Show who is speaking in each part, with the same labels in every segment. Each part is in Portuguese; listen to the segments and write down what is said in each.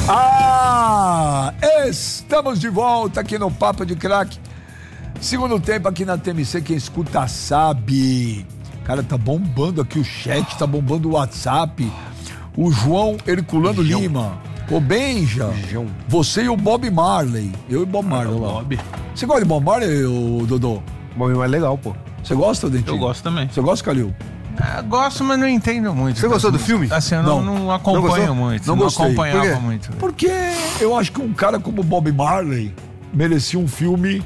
Speaker 1: Estamos de volta aqui no Papo de Crack. Segundo tempo aqui na TMC, quem escuta sabe. Cara, tá bombando aqui o chat, tá bombando o WhatsApp. O João Herculano Lima. Ô Benja, você e o Bob Marley. Eu e o Bob Marley lá.
Speaker 2: Bob.
Speaker 1: Você gosta de Bob Marley, ô Dodô?
Speaker 3: Bob Marley é legal, pô.
Speaker 1: Você gosta, Dentinho?
Speaker 2: Eu gosto também.
Speaker 1: Você gosta, Calil?
Speaker 2: Gosto, mas não entendo muito.
Speaker 3: Você gostou do filme?
Speaker 2: Assim, eu não acompanho muito.
Speaker 1: Não gostei.
Speaker 2: Acompanhava muito.
Speaker 1: Porque eu acho que um cara como Bob Marley merecia um filme...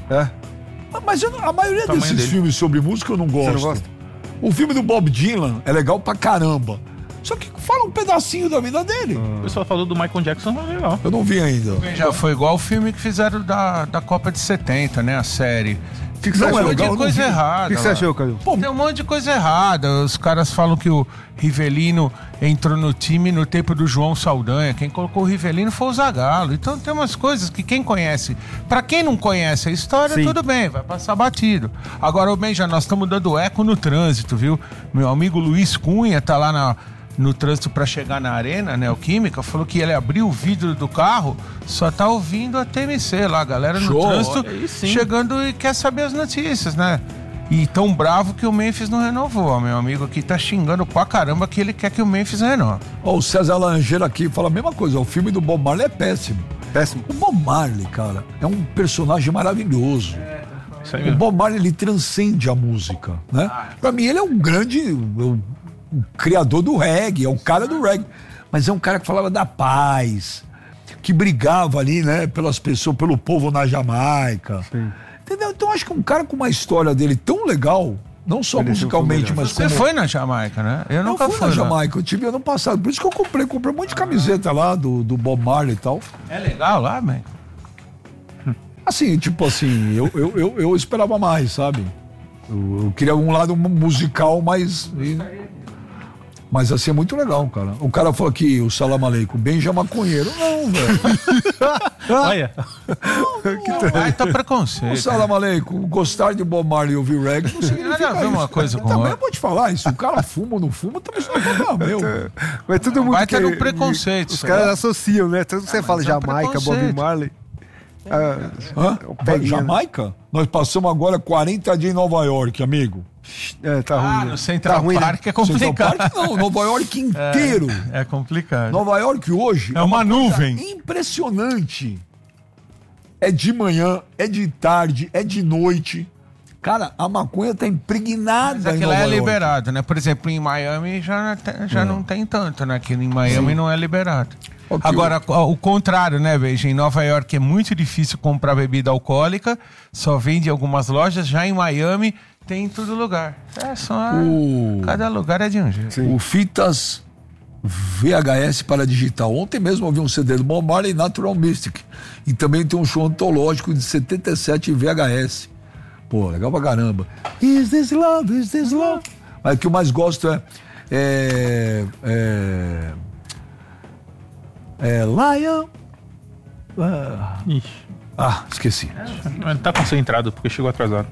Speaker 1: Mas a maioria desses filmes sobre música eu não gosto.
Speaker 3: Você não gosta?
Speaker 1: O filme do Bob Dylan é legal pra caramba. Só que fala um pedacinho da vida dele.
Speaker 2: O pessoal falou do Michael Jackson, mas legal.
Speaker 1: Eu não vi ainda.
Speaker 2: Já foi igual o filme que fizeram da Copa de 70, né? A série.
Speaker 3: Que
Speaker 2: Tem um monte
Speaker 3: legal,
Speaker 2: de coisa errada.
Speaker 3: O que você achou, Calil?
Speaker 2: Tem um monte de coisa errada. Os caras falam que o Rivelino entrou no time no tempo do João Saldanha. Quem colocou o Rivelino foi o Zagallo. Então tem umas coisas que quem conhece... Pra quem não conhece a história,
Speaker 3: Sim.
Speaker 2: tudo bem, vai passar batido. Agora, Benja, nós estamos dando eco no trânsito, viu? Meu amigo Luiz Cunha tá lá no trânsito para chegar na Arena Neoquímica, falou que ele abriu o vidro do carro, só tá ouvindo a TMC lá, a galera no trânsito chegando e quer saber as notícias, né? E tão bravo que o Memphis não renovou. Meu amigo aqui tá xingando pra caramba que ele quer que o Memphis renove.
Speaker 1: O César Laranjeira aqui fala a mesma coisa, o filme do Bob Marley é péssimo.
Speaker 3: Péssimo.
Speaker 1: O Bob Marley, cara, é um personagem maravilhoso.
Speaker 2: Isso aí
Speaker 1: O
Speaker 2: mesmo.
Speaker 1: Bob Marley, ele transcende a música, né? Pra mim, ele é um grande... o criador do reggae, é o cara do reggae, mas é um cara que falava da paz, que brigava ali, né, pelas pessoas, pelo povo na Jamaica.
Speaker 3: Sim.
Speaker 1: Entendeu? Então acho que um cara com uma história dele tão legal, não só musicalmente, mas
Speaker 2: Você
Speaker 1: como...
Speaker 2: foi na Jamaica, né? Eu nunca
Speaker 1: fui
Speaker 2: fui
Speaker 1: na
Speaker 2: lá.
Speaker 1: Jamaica, eu tive ano passado, por isso que eu comprei um monte de camiseta lá do Bob Marley e tal.
Speaker 2: É legal lá, man?
Speaker 1: Assim, tipo assim, eu esperava mais, sabe? Eu queria um lado musical mas assim é muito legal, cara. O cara falou aqui, o Salam Aleikum, Benja maconheiro. Não, velho.
Speaker 2: Olha. Ai, tá
Speaker 1: O
Speaker 2: preconceito.
Speaker 1: Salam Aleikum, gostar de Bob Marley e ouvir reggae não significa
Speaker 2: Nada a ver
Speaker 1: isso.
Speaker 2: uma coisa com
Speaker 1: também
Speaker 2: outra.
Speaker 1: vou te falar, isso. O cara fuma ou não fuma, também isso não é problema meu.
Speaker 3: Mas todo mundo
Speaker 2: Vai ter um preconceito.
Speaker 3: Os
Speaker 2: isso
Speaker 3: caras
Speaker 2: aí.
Speaker 3: associam, né? Tanto você fala
Speaker 2: mas é um
Speaker 3: Jamaica, Bob
Speaker 2: preconceito.
Speaker 3: Marley.
Speaker 1: Hã?
Speaker 3: Peguinha.
Speaker 1: Jamaica? Nós passamos agora 40 dias em Nova York, amigo.
Speaker 3: Tá ruim.
Speaker 2: No
Speaker 3: Né?
Speaker 2: Central
Speaker 3: Tá ruim, né?
Speaker 2: Park é complicado.
Speaker 1: Central Park não, Nova York inteiro.
Speaker 2: É complicado.
Speaker 1: Nova York hoje
Speaker 2: É uma nuvem.
Speaker 1: impressionante. É de manhã, é de tarde, é de noite. Cara, a maconha tá impregnada
Speaker 2: Mas
Speaker 1: em
Speaker 2: aquilo
Speaker 1: Nova
Speaker 2: é
Speaker 1: York.
Speaker 2: liberado, né? Por exemplo, em Miami já não tem tanto, né? Aqui em Miami não é liberado.
Speaker 1: Ok.
Speaker 2: Agora, o contrário, né, veja? Em Nova York é muito difícil comprar bebida alcoólica, só vende em algumas lojas. Já em Miami tem em todo lugar. É só... Cada lugar é de um jeito.
Speaker 1: O Fitas VHS para digital. Ontem mesmo eu vi um CD do Bob Marley, Natural Mystic. E também tem um show antológico de 77 em VHS. Pô, legal pra caramba. Is this love? Is this love? Mas o que eu mais gosto é Lion. Esqueci.
Speaker 2: Mas tá concentrado porque chegou atrasado.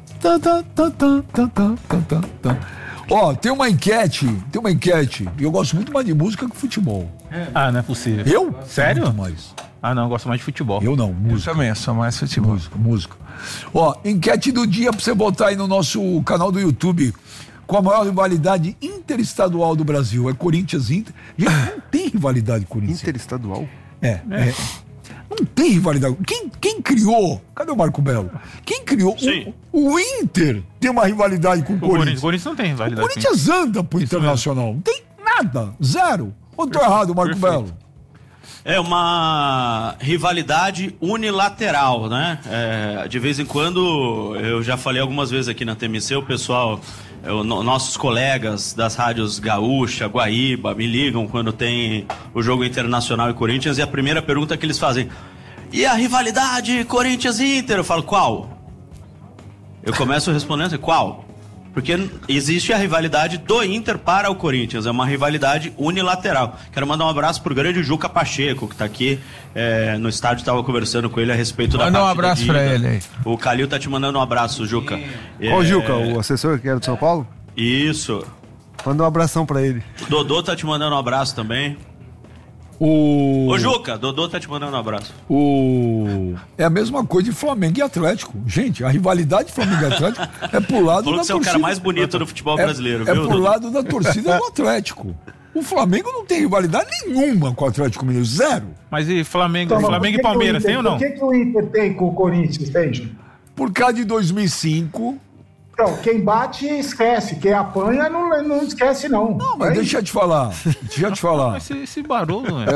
Speaker 1: Ó, tem uma enquete, e eu gosto muito mais de música que futebol.
Speaker 2: Ah, não é possível.
Speaker 1: Eu?
Speaker 2: Sério?
Speaker 1: Muito mais.
Speaker 2: Ah, não, eu gosto mais de futebol.
Speaker 1: Eu não,
Speaker 2: Eu
Speaker 1: música.
Speaker 2: também, eu sou mais futebol.
Speaker 1: Música. Ó, enquete do dia pra você botar aí no nosso canal do YouTube. Com a maior rivalidade interestadual do Brasil. É Corinthians Inter. Gente, não tem rivalidade Corinthians.
Speaker 3: Interestadual?
Speaker 1: Não tem rivalidade. Quem criou? Cadê o Marco Belo? Quem criou? O Inter tem uma rivalidade com o Corinthians.
Speaker 2: O Corinthians não tem
Speaker 1: O
Speaker 2: rivalidade.
Speaker 1: Corinthians anda pro Internacional. Não tem nada. Zero. Ou tô errado, Marco Belo?
Speaker 4: É uma rivalidade unilateral, né? De vez em quando, eu já falei algumas vezes aqui na TMC, o pessoal, nossos colegas das rádios Gaúcha, Guaíba, me ligam quando tem o jogo Internacional e Corinthians, e a primeira pergunta que eles fazem: e a rivalidade Corinthians e Inter? Eu falo: qual? Eu começo respondendo assim: qual? Porque existe a rivalidade do Inter para o Corinthians, é uma rivalidade unilateral. Quero mandar um abraço pro grande Juca Pacheco, que tá aqui no estádio, estava conversando com ele a respeito da
Speaker 2: Manda um
Speaker 4: partida
Speaker 2: abraço
Speaker 4: de
Speaker 2: pra
Speaker 4: ida.
Speaker 2: ele aí.
Speaker 4: O Calil tá te mandando um abraço, Juca.
Speaker 3: Qual o Juca? O assessor que era de São Paulo?
Speaker 4: Isso.
Speaker 3: Manda um abração pra ele.
Speaker 4: O Dodô tá te mandando um abraço também. Ô, Juca, Dodô tá te mandando um abraço.
Speaker 1: É a mesma coisa de Flamengo e Atlético. Gente, a rivalidade de Flamengo e Atlético é pro lado
Speaker 4: Falou
Speaker 1: da
Speaker 4: que você é o
Speaker 1: torcida.
Speaker 4: cara mais bonito do futebol brasileiro,
Speaker 1: É
Speaker 4: viu,
Speaker 1: pro
Speaker 4: Dodô?
Speaker 1: lado da torcida do Atlético. O Flamengo não tem rivalidade nenhuma com o Atlético Mineiro, zero.
Speaker 5: Mas e Flamengo,
Speaker 6: Então,
Speaker 5: Flamengo e Palmeiras, tem ou não?
Speaker 6: Por que o Inter tem com o Corinthians, tem, Ju?
Speaker 1: Por causa de 2005...
Speaker 6: Então, quem bate, esquece. Quem apanha, não esquece, não.
Speaker 1: Não, mas deixa eu te falar.
Speaker 5: Esse barulho, né?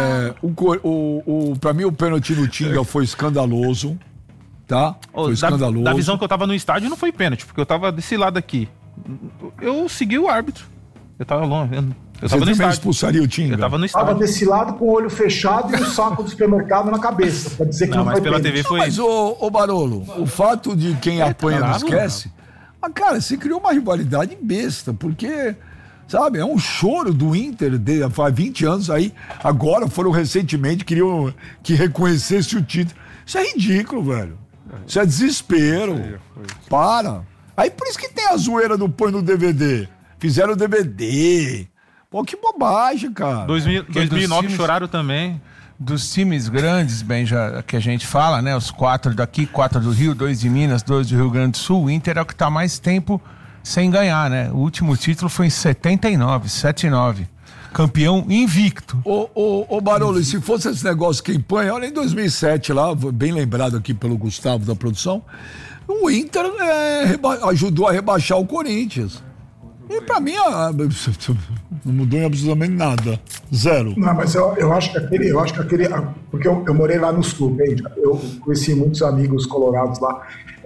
Speaker 1: Pra mim, o pênalti no Tinga foi escandaloso. Tá? Foi escandaloso.
Speaker 5: Da visão que eu tava no estádio, não foi pênalti, porque eu tava desse lado aqui. Eu segui o árbitro. Eu tava longe. Eu
Speaker 1: Você
Speaker 5: tava no
Speaker 1: também
Speaker 5: estádio.
Speaker 1: expulsaria o Tinga?
Speaker 5: Eu tava no
Speaker 6: Tava
Speaker 5: estádio.
Speaker 6: desse lado com o olho fechado e o saco do supermercado na cabeça. Pra dizer que
Speaker 5: Não,
Speaker 6: não,
Speaker 5: mas
Speaker 6: foi
Speaker 5: pela
Speaker 6: pênalti.
Speaker 5: TV foi.
Speaker 1: Mas, ô Barolo, o fato de quem apanha não
Speaker 5: bravo,
Speaker 1: esquece... Mas, cara, você criou uma rivalidade besta, porque, sabe, é um choro do Inter faz 20 anos aí, agora foram recentemente, queriam que reconhecesse o título. Isso é ridículo, velho. Isso é desespero. Para. Aí por isso que tem a zoeira do põe no DVD. Fizeram o DVD. Pô, que bobagem, cara.
Speaker 5: 2009 choraram também.
Speaker 2: Dos times grandes, bem, já que a gente fala, né? Os 4 daqui, 4 do Rio, 2 de Minas, 2 do Rio Grande do Sul. O Inter é o que tá mais tempo sem ganhar, né? O último título foi em 79, 7-9. Campeão invicto.
Speaker 1: Ô Barolo, e se fosse esse negócio quem põe, olha, em 2007 lá, bem lembrado aqui pelo Gustavo da produção, o Inter ajudou a rebaixar o Corinthians. E pra mim, não mudou em absolutamente nada. Zero.
Speaker 6: Não, mas eu acho que aquele, porque eu morei lá no sul, entende? Eu conheci muitos amigos colorados lá.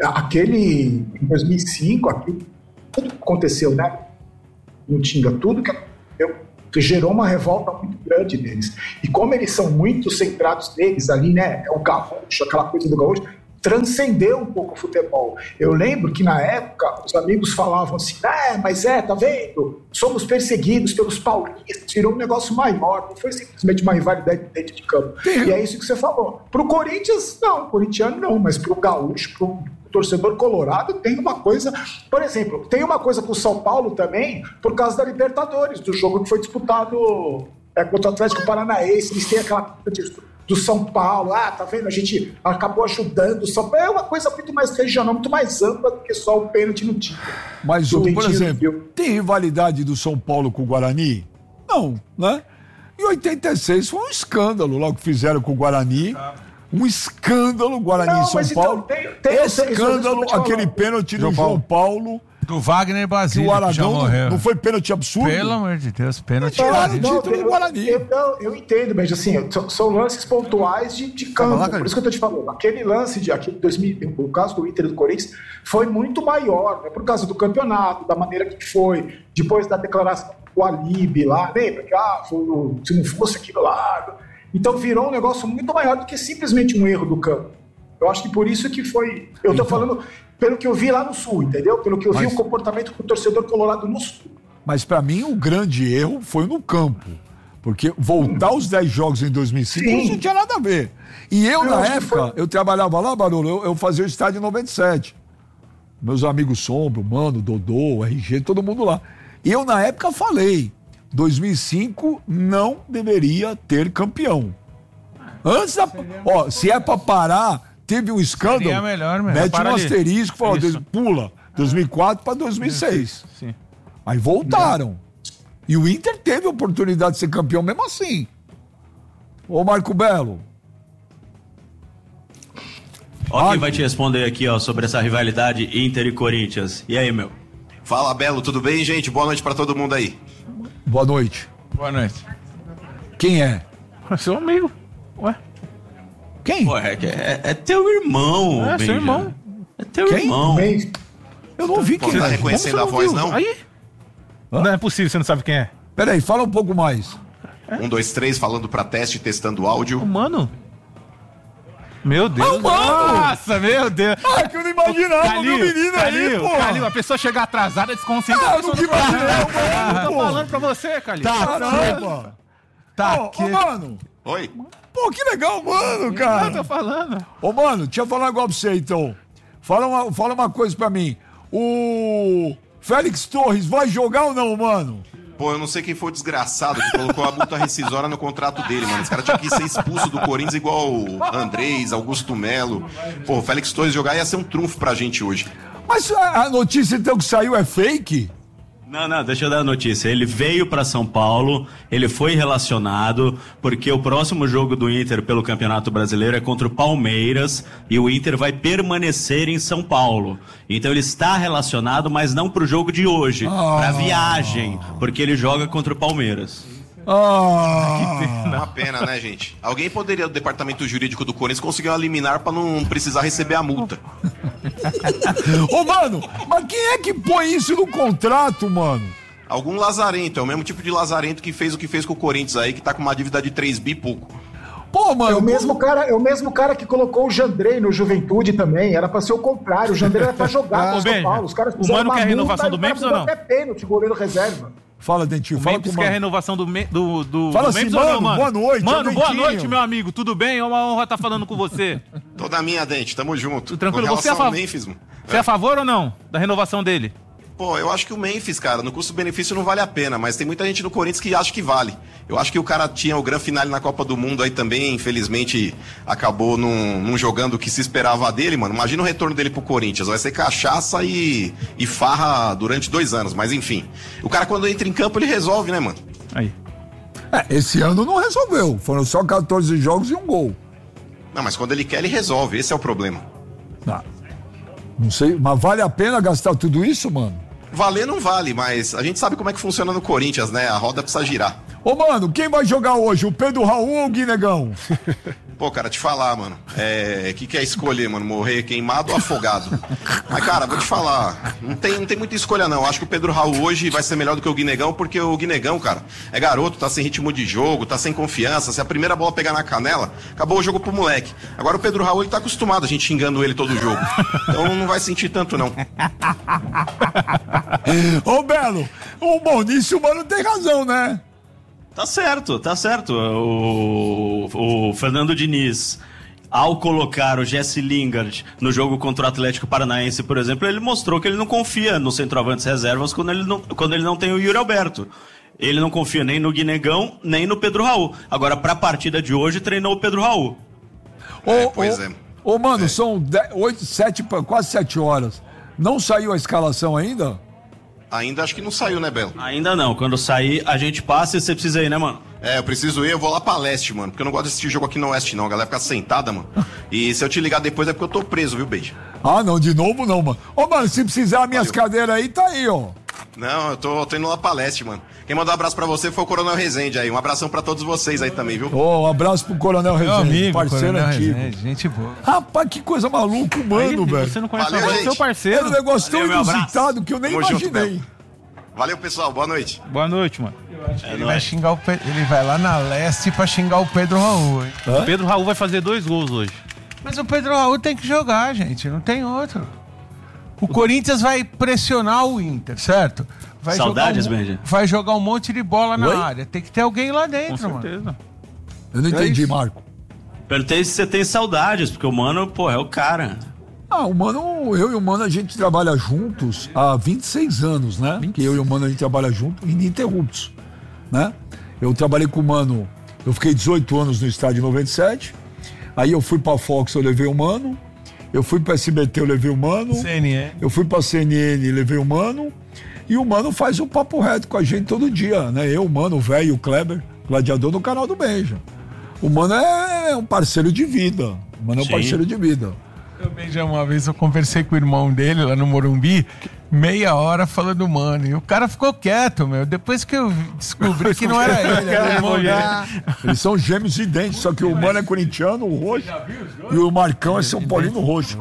Speaker 6: Aquele, em 2005, tudo que aconteceu, né? Não tinha tudo que aconteceu, que gerou uma revolta muito grande deles. E como eles são muito centrados neles ali, né? É o gaúcho, aquela coisa do gaúcho, transcendeu um pouco o futebol. Eu lembro que na época os amigos falavam assim, mas tá vendo? Somos perseguidos pelos paulistas, virou um negócio maior, não foi simplesmente uma rivalidade dentro de campo. E é isso que você falou. Pro Corinthians, não, corintiano não, mas pro gaúcho, pro torcedor colorado, tem uma coisa, por exemplo, tem uma coisa com o São Paulo também, por causa da Libertadores, do jogo que foi disputado contra o Atlético Paranaense, eles têm aquela coisa do São Paulo, tá vendo? A gente acabou ajudando o São Paulo. É uma coisa muito mais regional, muito mais ampla do que só o pênalti no time.
Speaker 1: Mas, por exemplo, tem rivalidade do São Paulo com o Guarani? Não, né? Em 86 foi um escândalo logo que fizeram com o Guarani. Um escândalo, Guarani e São Paulo.
Speaker 6: Tem
Speaker 1: escândalo, aquele pênalti do João Paulo.
Speaker 2: Do Wagner Basílio,
Speaker 1: o Aragão
Speaker 2: que já morreu.
Speaker 1: Não foi pênalti absurdo?
Speaker 2: Pelo amor de Deus, pênalti.
Speaker 1: Tiraram o título do Guarani.
Speaker 6: Eu entendo, mas assim, são lances pontuais de campo. Por isso que eu tô te falando. Aquele lance de 2000, o caso do Inter e do Corinthians, foi muito maior, né? Por causa do campeonato, da maneira que foi, depois da declaração do Alibi lá, lembra? Que se não fosse aquilo lá. Então virou um negócio muito maior do que simplesmente um erro do campo. Eu acho que por isso que foi. Eu tô falando pelo que eu vi lá no Sul, entendeu? Pelo que eu vi o comportamento do torcedor colorado no Sul.
Speaker 1: Mas pra mim o grande erro foi no campo. Porque voltar os 10 jogos em 2005 não tinha nada a ver. E eu na época, eu trabalhava lá, Barolo, eu fazia o estádio em 97. Meus amigos Sombro, Mano, Dodô, RG, todo mundo lá. E eu na época falei, 2005 não deveria ter campeão. Antes da... se é pra parar... Teve um escândalo,
Speaker 2: seria melhor,
Speaker 1: mete um asterisco, fala, pula 2004 para 2006.
Speaker 5: Sim.
Speaker 1: Aí voltaram. E o Inter teve a oportunidade de ser campeão mesmo assim. Ô Marco Belo.
Speaker 4: Ó quem vai te responder aqui, sobre essa rivalidade Inter e Corinthians. E aí, meu?
Speaker 7: Fala, Belo, tudo bem, gente? Boa noite pra todo mundo aí.
Speaker 1: Boa noite.
Speaker 2: Boa noite.
Speaker 1: Quem é?
Speaker 5: Seu amigo. Ué?
Speaker 1: Quem?
Speaker 4: Pô, é teu irmão,
Speaker 5: É seu irmão.
Speaker 4: É teu
Speaker 1: Quem?
Speaker 4: irmão.
Speaker 1: Eu não vi quem
Speaker 7: Você tá
Speaker 1: é.
Speaker 7: reconhecendo a voz, não?
Speaker 5: Aí? Não é possível, você não sabe quem é.
Speaker 1: Peraí, fala um pouco mais.
Speaker 7: 1, 2, 3, falando pra teste, testando o áudio.
Speaker 5: Mano. Meu Deus. Nossa, meu Deus.
Speaker 1: Que eu não imaginava,
Speaker 5: Calil,
Speaker 1: meu menino aí, pô.
Speaker 5: Calil, a pessoa chegar atrasada, desconcentra.
Speaker 1: Eu não imaginava,
Speaker 5: Tô
Speaker 1: pô.
Speaker 5: falando pra você, Calil.
Speaker 1: Caramba. Ô, mano.
Speaker 7: Oi?
Speaker 1: Pô, que legal, mano, cara.
Speaker 5: Eu tô falando.
Speaker 1: Ô, mano, deixa eu falar um negócio pra você, então. Fala uma coisa pra mim. O Félix Torres vai jogar ou não, mano?
Speaker 7: Pô, eu não sei quem foi o desgraçado que colocou a multa rescisória no contrato dele, mano. Esse cara tinha que ser expulso do Corinthians igual o Andrés, Augusto Melo. Pô, o Félix Torres jogar ia ser um trunfo pra gente hoje.
Speaker 1: Mas a notícia então que saiu é fake?
Speaker 4: Não, deixa eu dar a notícia. Ele veio para São Paulo, ele foi relacionado, porque o próximo jogo do Inter pelo Campeonato Brasileiro é contra o Palmeiras e o Inter vai permanecer em São Paulo. Então ele está relacionado, mas não pro jogo de hoje, pra viagem, porque ele joga contra o Palmeiras.
Speaker 7: Uma pena, né, gente? Alguém poderia, do departamento jurídico do Corinthians, conseguir uma liminar pra não precisar receber a multa.
Speaker 1: Ô, mano, mas quem é que põe isso no contrato, mano?
Speaker 7: Algum lazarento, é o mesmo tipo de lazarento que fez o que fez com o Corinthians aí, que tá com uma dívida de 3 bi e pouco.
Speaker 1: Pô, mano.
Speaker 6: É o mesmo cara que colocou o Jandrei no Juventude também. Era pra ser o contrário. O Jandrei era pra jogar com o São Paulo. Os caras
Speaker 5: o Mano quer a renovação do Memphis ou não?
Speaker 6: Até pênalti, goleiro reserva.
Speaker 1: Fala, Dentinho. Fala
Speaker 5: Memphis
Speaker 1: com o
Speaker 5: quer a
Speaker 1: mano.
Speaker 5: renovação do
Speaker 1: Fala
Speaker 5: Memphis
Speaker 1: assim,
Speaker 5: ou
Speaker 1: mano,
Speaker 5: não, mano?
Speaker 1: boa noite.
Speaker 5: Mano,
Speaker 1: é
Speaker 5: boa
Speaker 1: Dentinho.
Speaker 5: noite, meu amigo. Tudo bem? É uma honra estar falando com você.
Speaker 7: Toda minha, Dente, tamo junto.
Speaker 5: Tudo tranquilo.
Speaker 7: Com
Speaker 5: Você é a
Speaker 7: relação ao
Speaker 5: favor?
Speaker 7: Memphis, mano.
Speaker 5: Você é a favor ou não da renovação dele?
Speaker 7: Pô, eu acho que o Memphis, cara, no custo-benefício não vale a pena, mas tem muita gente no Corinthians que acha que vale. Eu acho que o cara tinha o grande finale na Copa do Mundo aí também, infelizmente acabou não jogando o que se esperava dele, mano. Imagina o retorno dele pro Corinthians, vai ser cachaça e farra durante 2 anos, mas enfim. O cara quando entra em campo ele resolve, né, mano?
Speaker 5: Aí.
Speaker 1: Esse ano não resolveu. Foram só 14 jogos e 1 gol.
Speaker 7: Não, mas quando ele quer ele resolve, esse é o problema.
Speaker 1: Não sei, mas vale a pena gastar tudo isso, mano?
Speaker 7: Valer não vale, mas a gente sabe como é que funciona no Corinthians, né? A roda precisa girar.
Speaker 1: Ô, mano, quem vai jogar hoje? O Pedro Raul ou o Guinegão?
Speaker 7: Pô, cara, te falar, mano. Que é escolher, mano? Morrer queimado ou afogado? Mas, cara, vou te falar. Não tem muita escolha, não. Acho que o Pedro Raul hoje vai ser melhor do que o Guinegão, porque o Guinegão, cara, é garoto, tá sem ritmo de jogo, tá sem confiança. Se a primeira bola pegar na canela, acabou o jogo pro moleque. Agora o Pedro Raul, ele tá acostumado a gente xingando ele todo jogo. Então não vai sentir tanto, não.
Speaker 1: Ô, Belo, o Maurício, mano, tem razão, né?
Speaker 4: Tá certo. O Fernando Diniz, ao colocar o Jesse Lingard no jogo contra o Atlético Paranaense, por exemplo, ele mostrou que ele não confia nos centroavantes reservas quando ele não tem o Yuri Alberto. Ele não confia nem no Guinegão, nem no Pedro Raul. Agora, pra partida de hoje, treinou o Pedro Raul.
Speaker 1: Ô, mano, são quase 7 horas. Não saiu a escalação ainda?
Speaker 7: Ainda acho que não saiu, né, Belo?
Speaker 4: Ainda não. Quando sair, a gente passa e você precisa ir, né, mano?
Speaker 7: Eu preciso ir, eu vou lá pra leste, mano. Porque eu não gosto de assistir jogo aqui no oeste, não. A galera fica sentada, mano. E se eu te ligar depois é porque eu tô preso, viu, Beijo?
Speaker 1: Ah, não, de novo não, mano. Ô, mano, se precisar minhas cadeiras aí, tá aí, ó.
Speaker 7: Não, eu tô indo lá pra leste, mano. Quem mandou um abraço pra você foi o Coronel Rezende aí. Um abração pra todos vocês aí também, viu?
Speaker 1: Um abraço pro Coronel Rezende,
Speaker 2: amigo,
Speaker 1: parceiro
Speaker 2: Coronel
Speaker 1: antigo.
Speaker 2: Rezende, gente boa.
Speaker 1: Rapaz, que coisa maluca, mano, velho.
Speaker 5: Você não conhece
Speaker 7: Valeu,
Speaker 5: agora,
Speaker 7: gente.
Speaker 5: seu parceiro.
Speaker 1: Era um negócio tão
Speaker 4: Valeu, meu abraço.
Speaker 1: inusitado que eu nem
Speaker 7: Tamo junto,
Speaker 1: imaginei.
Speaker 7: Belo. Valeu, pessoal. Boa noite.
Speaker 5: Boa noite, mano.
Speaker 2: Ele vai xingar ele vai lá na leste pra xingar o Pedro Raul, hein?
Speaker 5: O Pedro Raul vai fazer 2 gols hoje.
Speaker 2: Mas o Pedro Raul tem que jogar, gente. Não tem outro. O Corinthians vai pressionar o Inter, certo? Vai
Speaker 4: Saudades,
Speaker 2: jogar
Speaker 4: Benja.
Speaker 2: vai jogar um monte de bola na
Speaker 1: Oi?
Speaker 2: área. Tem que ter alguém lá
Speaker 5: Com
Speaker 2: dentro, mano.
Speaker 5: certeza.
Speaker 1: Eu não entendi, Marco.
Speaker 4: Perguntei se você tem saudades, porque o Mano, pô, é o cara.
Speaker 1: O Mano, eu e o Mano, a gente trabalha juntos há 26 anos, né? Que eu e o Mano, a gente trabalha junto, ininterruptos, né? Eu trabalhei com o Mano, eu fiquei 18 anos no estádio 97, aí eu fui pra Fox, eu levei o Mano, eu fui pra SBT, eu levei o Mano,
Speaker 2: CNN.
Speaker 1: eu fui pra CNN, levei o Mano, e o Mano faz um papo reto com a gente todo dia, né? Eu, o Mano, o velho, o Kleber, gladiador no canal do Benja. O Mano é um parceiro de vida, o Mano é um
Speaker 4: Sim.
Speaker 1: parceiro de vida.
Speaker 2: Também já uma vez eu conversei com o irmão dele lá no Morumbi, meia hora falando do Mano. E o cara ficou quieto, meu. Depois que eu descobri que não era ele, era o irmão dele.
Speaker 1: Eles são gêmeos idênticos, só que o Mano é corintiano, o roxo, e o Marcão é São Paulino roxo.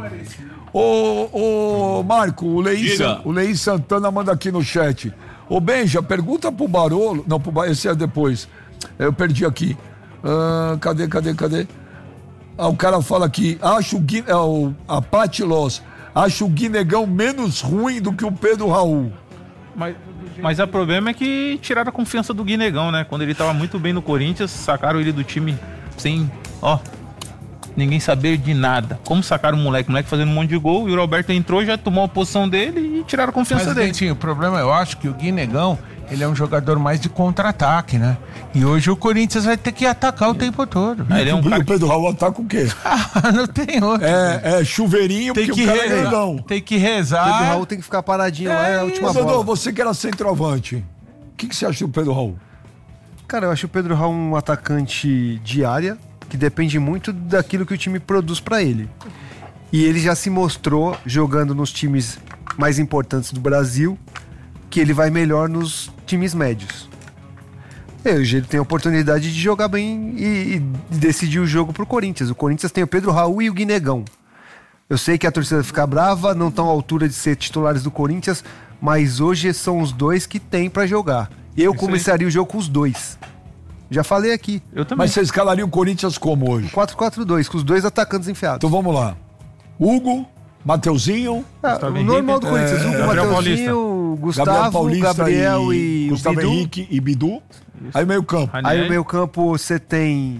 Speaker 1: Ô, Marco, o Leí Santana manda aqui no chat. Ô, Benja, pergunta pro Barolo. Não, esse é depois. Eu perdi aqui. Cadê? O cara fala aqui, a Pati Loss, acho o Guinegão menos ruim do que o Pedro Raul.
Speaker 5: Mas o problema é que tiraram a confiança do Guinegão, né? Quando ele tava muito bem no Corinthians, sacaram ele do time sem, ninguém saber de nada. Como sacaram o moleque fazendo um monte de gol, e o Roberto entrou, já tomou a posição dele e tiraram a confiança
Speaker 2: Mas,
Speaker 5: dele.
Speaker 2: Dentinho, o problema, eu acho que o Guinegão, ele é um jogador mais de contra-ataque, né? E hoje o Corinthians vai ter que atacar o tempo todo.
Speaker 5: Ele é um
Speaker 1: O
Speaker 5: cara que...
Speaker 1: Pedro Raul ataca o quê?
Speaker 2: Não tem outro.
Speaker 1: É chuveirinho,
Speaker 2: Tem
Speaker 1: porque
Speaker 2: que
Speaker 1: o cara é
Speaker 2: rezar.
Speaker 1: grandão.
Speaker 2: Tem que
Speaker 3: Pedro
Speaker 2: rezar.
Speaker 3: Raul tem que ficar paradinho lá, é a última
Speaker 1: Ô, Dodô,
Speaker 3: bola.
Speaker 1: você que era centroavante, o que você acha do Pedro Raul?
Speaker 3: Cara, eu acho o Pedro Raul um atacante de área, que depende muito daquilo que o time produz pra ele. E ele já se mostrou, jogando nos times mais importantes do Brasil, que ele vai melhor nos times médios. Hoje ele tem a oportunidade de jogar bem e decidir o jogo pro Corinthians. O Corinthians tem o Pedro Raul e o Guinegão. Eu sei que a torcida vai ficar brava, não estão à altura de ser titulares do Corinthians, mas hoje são os dois que tem pra jogar. Eu começaria o jogo com os dois. Já falei aqui.
Speaker 5: Eu também.
Speaker 1: Mas você escalaria o Corinthians como hoje?
Speaker 3: 4-4-2, com os dois atacantes enfiados.
Speaker 1: Então vamos lá. Hugo, Mateuzinho,
Speaker 3: O normal do Corinthians, Hugo,
Speaker 5: Gabriel
Speaker 3: Mateuzinho,
Speaker 1: Gabriel
Speaker 3: Gustavo,
Speaker 1: Paulista
Speaker 3: Gabriel e
Speaker 1: Gustavo
Speaker 3: Bidu.
Speaker 1: Henrique e Bidu. Aí o meio campo.
Speaker 3: Aí no meio campo você tem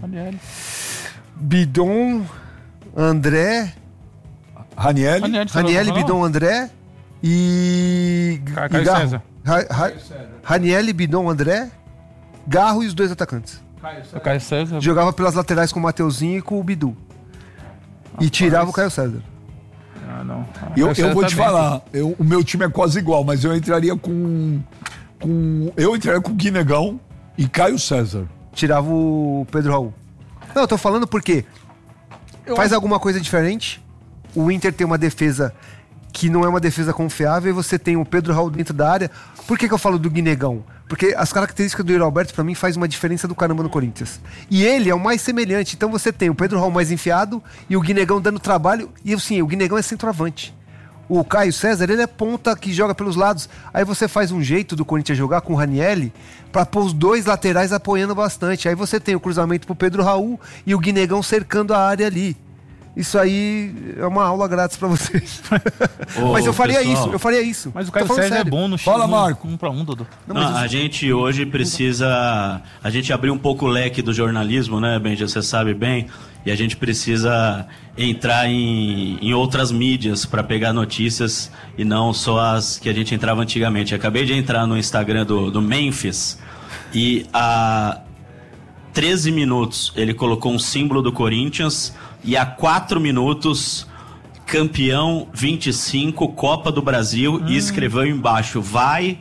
Speaker 3: Bidon, André,
Speaker 1: Raniel.
Speaker 3: Raniel, Bidon, André e
Speaker 5: Caio
Speaker 3: Garro.
Speaker 5: César.
Speaker 3: Raniel, Bidon, André, Garro e os dois atacantes.
Speaker 5: O Caio César.
Speaker 3: Jogava pelas laterais com o Mateuzinho e com o Bidu. E tirava o Caio César.
Speaker 5: Ah, não.
Speaker 1: Eu vou te falar, o meu time é quase igual, mas eu entraria com o Guinegão e Caio César.
Speaker 3: Tirava o Pedro Raul. Não, eu tô falando porque faz alguma coisa diferente. O Inter tem uma defesa que não é uma defesa confiável e você tem o Pedro Raul dentro da área. Por que eu falo do Guinegão? Porque as características do Yuri Alberto, pra mim, faz uma diferença do caramba no Corinthians. E ele é o mais semelhante. Então você tem o Pedro Raul mais enfiado e o Guinegão dando trabalho. E assim, o Guinegão é centroavante. O Caio César, ele é ponta que joga pelos lados. Aí você faz um jeito do Corinthians jogar com o Ranielli pra pôr os dois laterais apoiando bastante. Aí você tem o cruzamento pro Pedro Raul e o Guinegão cercando a área ali. Isso aí é uma aula grátis pra vocês. Mas eu faria isso.
Speaker 5: Mas o
Speaker 3: Tô
Speaker 5: Caio
Speaker 3: falando
Speaker 5: César
Speaker 3: sério.
Speaker 5: é bom no
Speaker 1: Fala, Marco.
Speaker 5: 1 pra 1, Dodô.
Speaker 4: Não, a gente hoje precisa... A gente abriu um pouco o leque do jornalismo, né, Benja? Você sabe bem. E a gente precisa entrar em outras mídias para pegar notícias e não só as que a gente entrava antigamente. Acabei de entrar no Instagram do Memphis e há 13 minutos ele colocou um símbolo do Corinthians e há 4 minutos... campeão 25, Copa do Brasil, e escreveu embaixo, vai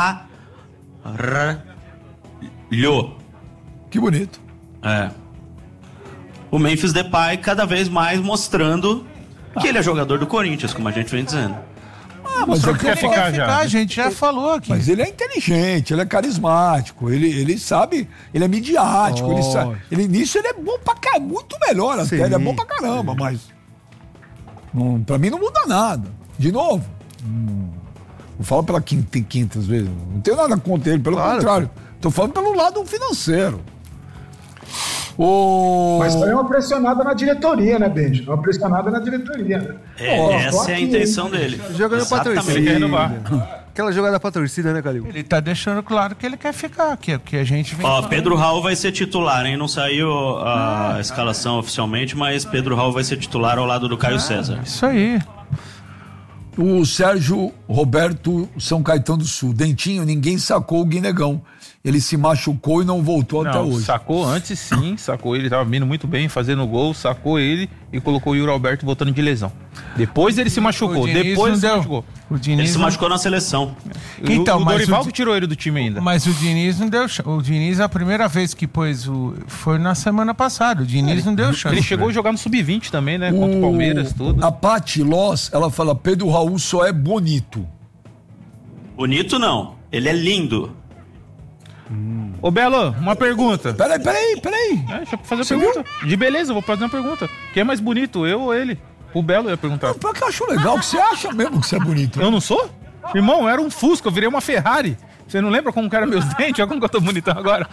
Speaker 4: caralho.
Speaker 1: Que bonito.
Speaker 4: É. O Memphis Depay cada vez mais mostrando que ele é jogador do Corinthians, como a gente vem dizendo.
Speaker 1: Mas
Speaker 5: quer ficar já.
Speaker 2: A gente já falou aqui.
Speaker 1: Mas ele é inteligente, ele é carismático, ele sabe, ele é midiático, ele sabe. Nisso ele é bom pra caramba, muito melhor até,
Speaker 3: Sim.
Speaker 1: ele é bom pra caramba, mas pra mim não muda nada. De novo, eu falo pela quintas vezes, não tenho nada contra ele, pelo
Speaker 3: Claro.
Speaker 1: contrário, tô falando pelo lado financeiro.
Speaker 6: Mas foi uma pressionada na diretoria, né, Benji? Uma pressionada na diretoria, né?
Speaker 4: Essa é a intenção dele.
Speaker 3: Jogando pra
Speaker 4: Exatamente.
Speaker 3: torcida.
Speaker 5: renovar.
Speaker 3: Aquela jogada pra torcida, né, Calil?
Speaker 2: Ele tá deixando claro que ele quer ficar aqui, que a gente vem
Speaker 4: Ó,
Speaker 2: falando.
Speaker 4: Pedro Raul vai ser titular, hein? Não saiu a escalação oficialmente, mas Pedro Raul vai ser titular ao lado do Caio César.
Speaker 2: Isso aí.
Speaker 1: O Sérgio Roberto São Caetano do Sul, Dentinho, ninguém sacou o Guinegão. Ele se machucou e não voltou até
Speaker 5: Não,
Speaker 1: hoje.
Speaker 5: sacou antes sim, sacou ele, tava vindo muito bem, fazendo gol, sacou ele e colocou o Yuri Alberto voltando de lesão. Depois ele se machucou,
Speaker 2: O Diniz
Speaker 5: depois
Speaker 2: não
Speaker 5: se
Speaker 2: deu.
Speaker 5: machucou.
Speaker 2: O Diniz
Speaker 4: Ele se
Speaker 2: não-
Speaker 4: machucou na seleção.
Speaker 2: Então,
Speaker 5: o
Speaker 2: mas
Speaker 5: Dorival
Speaker 2: o-
Speaker 5: que tirou ele do time ainda.
Speaker 2: Mas o Diniz não deu chance. O Diniz, a primeira vez que pôs foi na semana passada. O Diniz não deu chance.
Speaker 5: Ele chegou a jogar no Sub-20 também, né? Contra o Palmeiras, tudo.
Speaker 1: A Paty Loss, ela fala, Pedro Raul só é bonito.
Speaker 4: Bonito não, ele é lindo.
Speaker 5: Ô, Belo, uma pergunta.
Speaker 1: Peraí.
Speaker 5: Deixa eu fazer uma pergunta. De beleza, eu vou fazer uma pergunta. Quem é mais bonito, eu ou ele? O Belo ia perguntar.
Speaker 1: Pior que eu acho legal, que você acha mesmo que você é bonito.
Speaker 5: Eu não sou? Irmão, eu era um Fusca, eu virei uma Ferrari. Você não lembra como que eram meus dentes? Olha como que eu tô bonitão agora.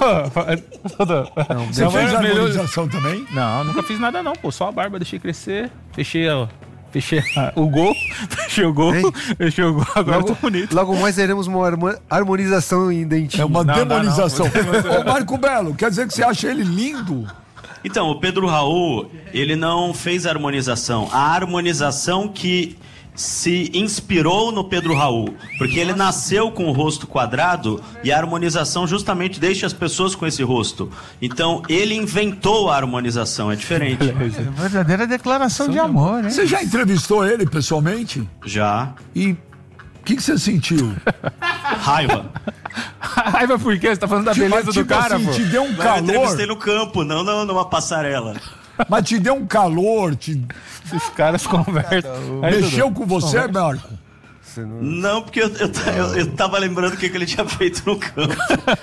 Speaker 1: Você fez a harmonização também?
Speaker 5: Não, nunca fiz nada não, pô. Só a barba, deixei crescer. Fechei o gol. Fechei o gol.
Speaker 3: Ei.
Speaker 5: Fechei o gol. Agora eu tô bonito.
Speaker 3: Logo mais teremos uma harmonização em dentinho.
Speaker 1: É uma
Speaker 5: Não,
Speaker 1: demonização.
Speaker 5: não.
Speaker 1: Ô, Marco Belo, quer dizer que você acha ele lindo?
Speaker 4: Então, o Pedro Raul, ele não fez a harmonização. A harmonização que se inspirou no Pedro Raul, porque ele nasceu com o rosto quadrado e a harmonização justamente deixa as pessoas com esse rosto. Então, ele inventou a harmonização, é diferente.
Speaker 2: Verdadeira declaração de amor, hein?
Speaker 1: Você já entrevistou ele pessoalmente?
Speaker 4: Já.
Speaker 1: E o que você sentiu?
Speaker 4: Raiva.
Speaker 5: Raiva por quê? Você tá falando da beleza do cara,
Speaker 1: assim,
Speaker 5: pô?
Speaker 1: te deu um
Speaker 4: Eu
Speaker 1: calor,
Speaker 4: entrevistei no campo, não numa passarela.
Speaker 1: mas te deu um calor,
Speaker 5: Esses caras conversam. Aí,
Speaker 1: mexeu
Speaker 5: Dudu,
Speaker 1: com você, Marco?
Speaker 4: Não, porque eu tava lembrando o que ele tinha feito no campo.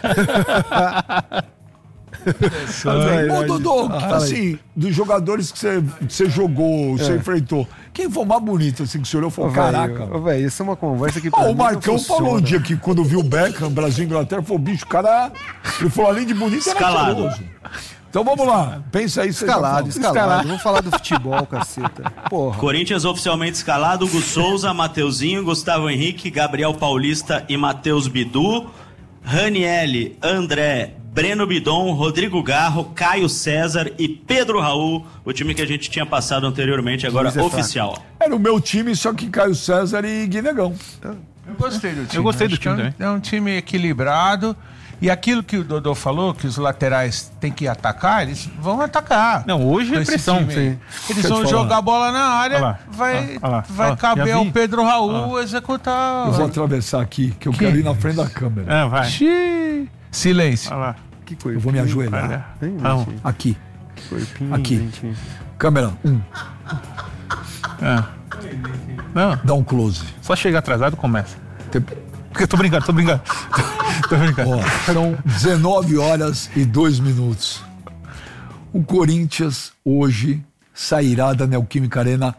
Speaker 1: Ô, Dodô, assim, dos jogadores que você jogou, você enfrentou, quem foi o mais bonito, assim, que você olhou e falou, caraca.
Speaker 3: Velho, isso é uma conversa que
Speaker 1: O Marcão falou um dia que quando viu o Beckham, Brasil e Inglaterra, falou, bicho, o cara, ele falou, além de bonito, era
Speaker 4: Escalado.
Speaker 1: cheiroso. Então vamos lá, pensa aí.
Speaker 3: Escalado. Vamos falar do futebol, caceta. Porra.
Speaker 4: Corinthians oficialmente escalado: Hugo Souza, Mateuzinho, Gustavo Henrique, Gabriel Paulista e Matheus Bidu, Ranielli, André, Breno Bidon, Rodrigo Garro, Caio César e Pedro Raul, o time que a gente tinha passado anteriormente, agora oficial.
Speaker 1: Era o meu time, só que Caio César e Guinegão.
Speaker 2: Eu gostei do time.
Speaker 5: Eu gostei do
Speaker 2: Acho
Speaker 5: time
Speaker 2: que
Speaker 5: também.
Speaker 2: É um time equilibrado. E aquilo que o Dodô falou, que os laterais têm que atacar, eles vão atacar.
Speaker 5: Não, hoje
Speaker 2: Com
Speaker 5: é
Speaker 2: esse
Speaker 5: pressão.
Speaker 2: time aí.
Speaker 5: Sim.
Speaker 2: Eles vão jogar a bola na área,
Speaker 5: Olha lá.
Speaker 2: vai
Speaker 5: Olha lá.
Speaker 2: caber
Speaker 5: Já
Speaker 2: ao
Speaker 5: vi.
Speaker 2: Pedro Raul executar.
Speaker 1: Eu vou atravessar aqui, que eu quero ir na frente da câmera.
Speaker 5: É, vai.
Speaker 2: Xiii. Silêncio.
Speaker 5: Olha lá.
Speaker 3: Que coisa.
Speaker 1: Eu vou me ajoelhar.
Speaker 5: Olha.
Speaker 3: Hein,
Speaker 5: Vamos.
Speaker 3: gente?
Speaker 1: Aqui,
Speaker 3: Corpinho,
Speaker 1: aqui.
Speaker 3: gente.
Speaker 1: Câmera 1,
Speaker 5: É. Não,
Speaker 1: dá um close.
Speaker 5: só chegar atrasado começa.
Speaker 1: Tem-
Speaker 5: Eu tô brincando. Tô brincando.
Speaker 1: Ó, são 19 horas e 2 minutos. O Corinthians sairá da Neoquímica Arena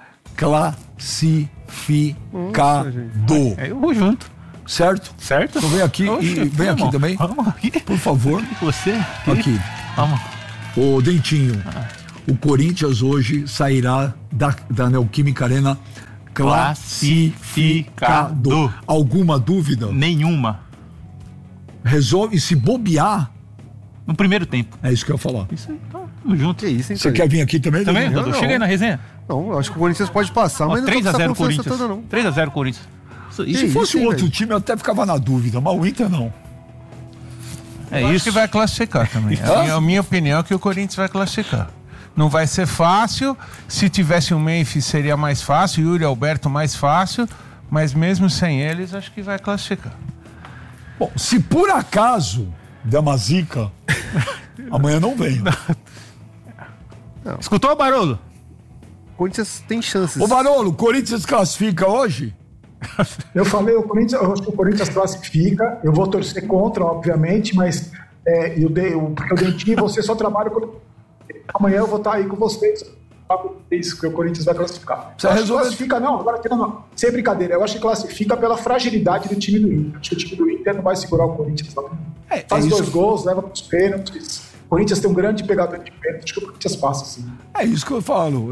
Speaker 1: classificado.
Speaker 5: É, eu vou junto.
Speaker 1: Certo?
Speaker 5: Certo?
Speaker 1: Então vem aqui
Speaker 5: Oxe,
Speaker 1: e vem aqui
Speaker 5: vamos.
Speaker 1: também.
Speaker 5: Vamos aqui.
Speaker 1: Por favor.
Speaker 5: Você?
Speaker 1: Aqui.
Speaker 5: Vamos.
Speaker 1: Ô, Dentinho, o Corinthians hoje sairá da Neoquímica Arena classificado. Alguma dúvida?
Speaker 5: Nenhuma.
Speaker 1: Resolve, se bobear,
Speaker 5: No primeiro tempo.
Speaker 1: é isso que eu ia falar.
Speaker 5: Isso aí, tá. Tamo junto.
Speaker 3: Que isso, hein,
Speaker 1: Você
Speaker 3: Tony?
Speaker 1: quer vir aqui também?
Speaker 5: Também,
Speaker 1: Dodô?
Speaker 5: Dudu?
Speaker 3: não.
Speaker 5: Chega aí na resenha.
Speaker 3: Não, eu acho que o Corinthians pode passar, mas não tô com essa
Speaker 5: 3x0
Speaker 3: confiança
Speaker 5: Corinthians.
Speaker 3: toda, não.
Speaker 5: 3x0 Corinthians.
Speaker 1: E se
Speaker 3: isso,
Speaker 1: fosse
Speaker 3: hein,
Speaker 1: um outro
Speaker 3: velho?
Speaker 1: time, eu até ficava na dúvida, mas o Inter não.
Speaker 5: É
Speaker 2: Eu acho
Speaker 5: isso.
Speaker 2: que vai classificar também. A minha opinião é que o Corinthians vai classificar. Não vai ser fácil. Se tivesse o Memphis seria mais fácil, Yuri Alberto mais fácil, mas mesmo sem eles, acho que vai classificar.
Speaker 1: Bom, se por acaso der uma zica, amanhã não venho.
Speaker 5: Escutou, Barolo?
Speaker 3: O Corinthians tem chances.
Speaker 1: Ô, Barolo, o Corinthians classifica hoje?
Speaker 6: Eu falei, eu acho que o Corinthians classifica, eu vou torcer contra, obviamente, mas porque o Dentinho e você só trabalham quando... Amanhã eu vou estar aí com vocês. Isso, que o Corinthians vai classificar.
Speaker 1: Você
Speaker 6: Eu acho que
Speaker 1: resolve-
Speaker 6: classifica, não, agora não. Sem brincadeira, eu acho que classifica pela fragilidade do time do Inter. Acho que o time do Inter não vai segurar o Corinthians. Não. Faz
Speaker 1: isso.
Speaker 6: 2 gols, leva para os pênaltis. O Corinthians tem um grande pegador de pênaltis, acho que o Corinthians passa, sim.
Speaker 1: É isso que eu falo.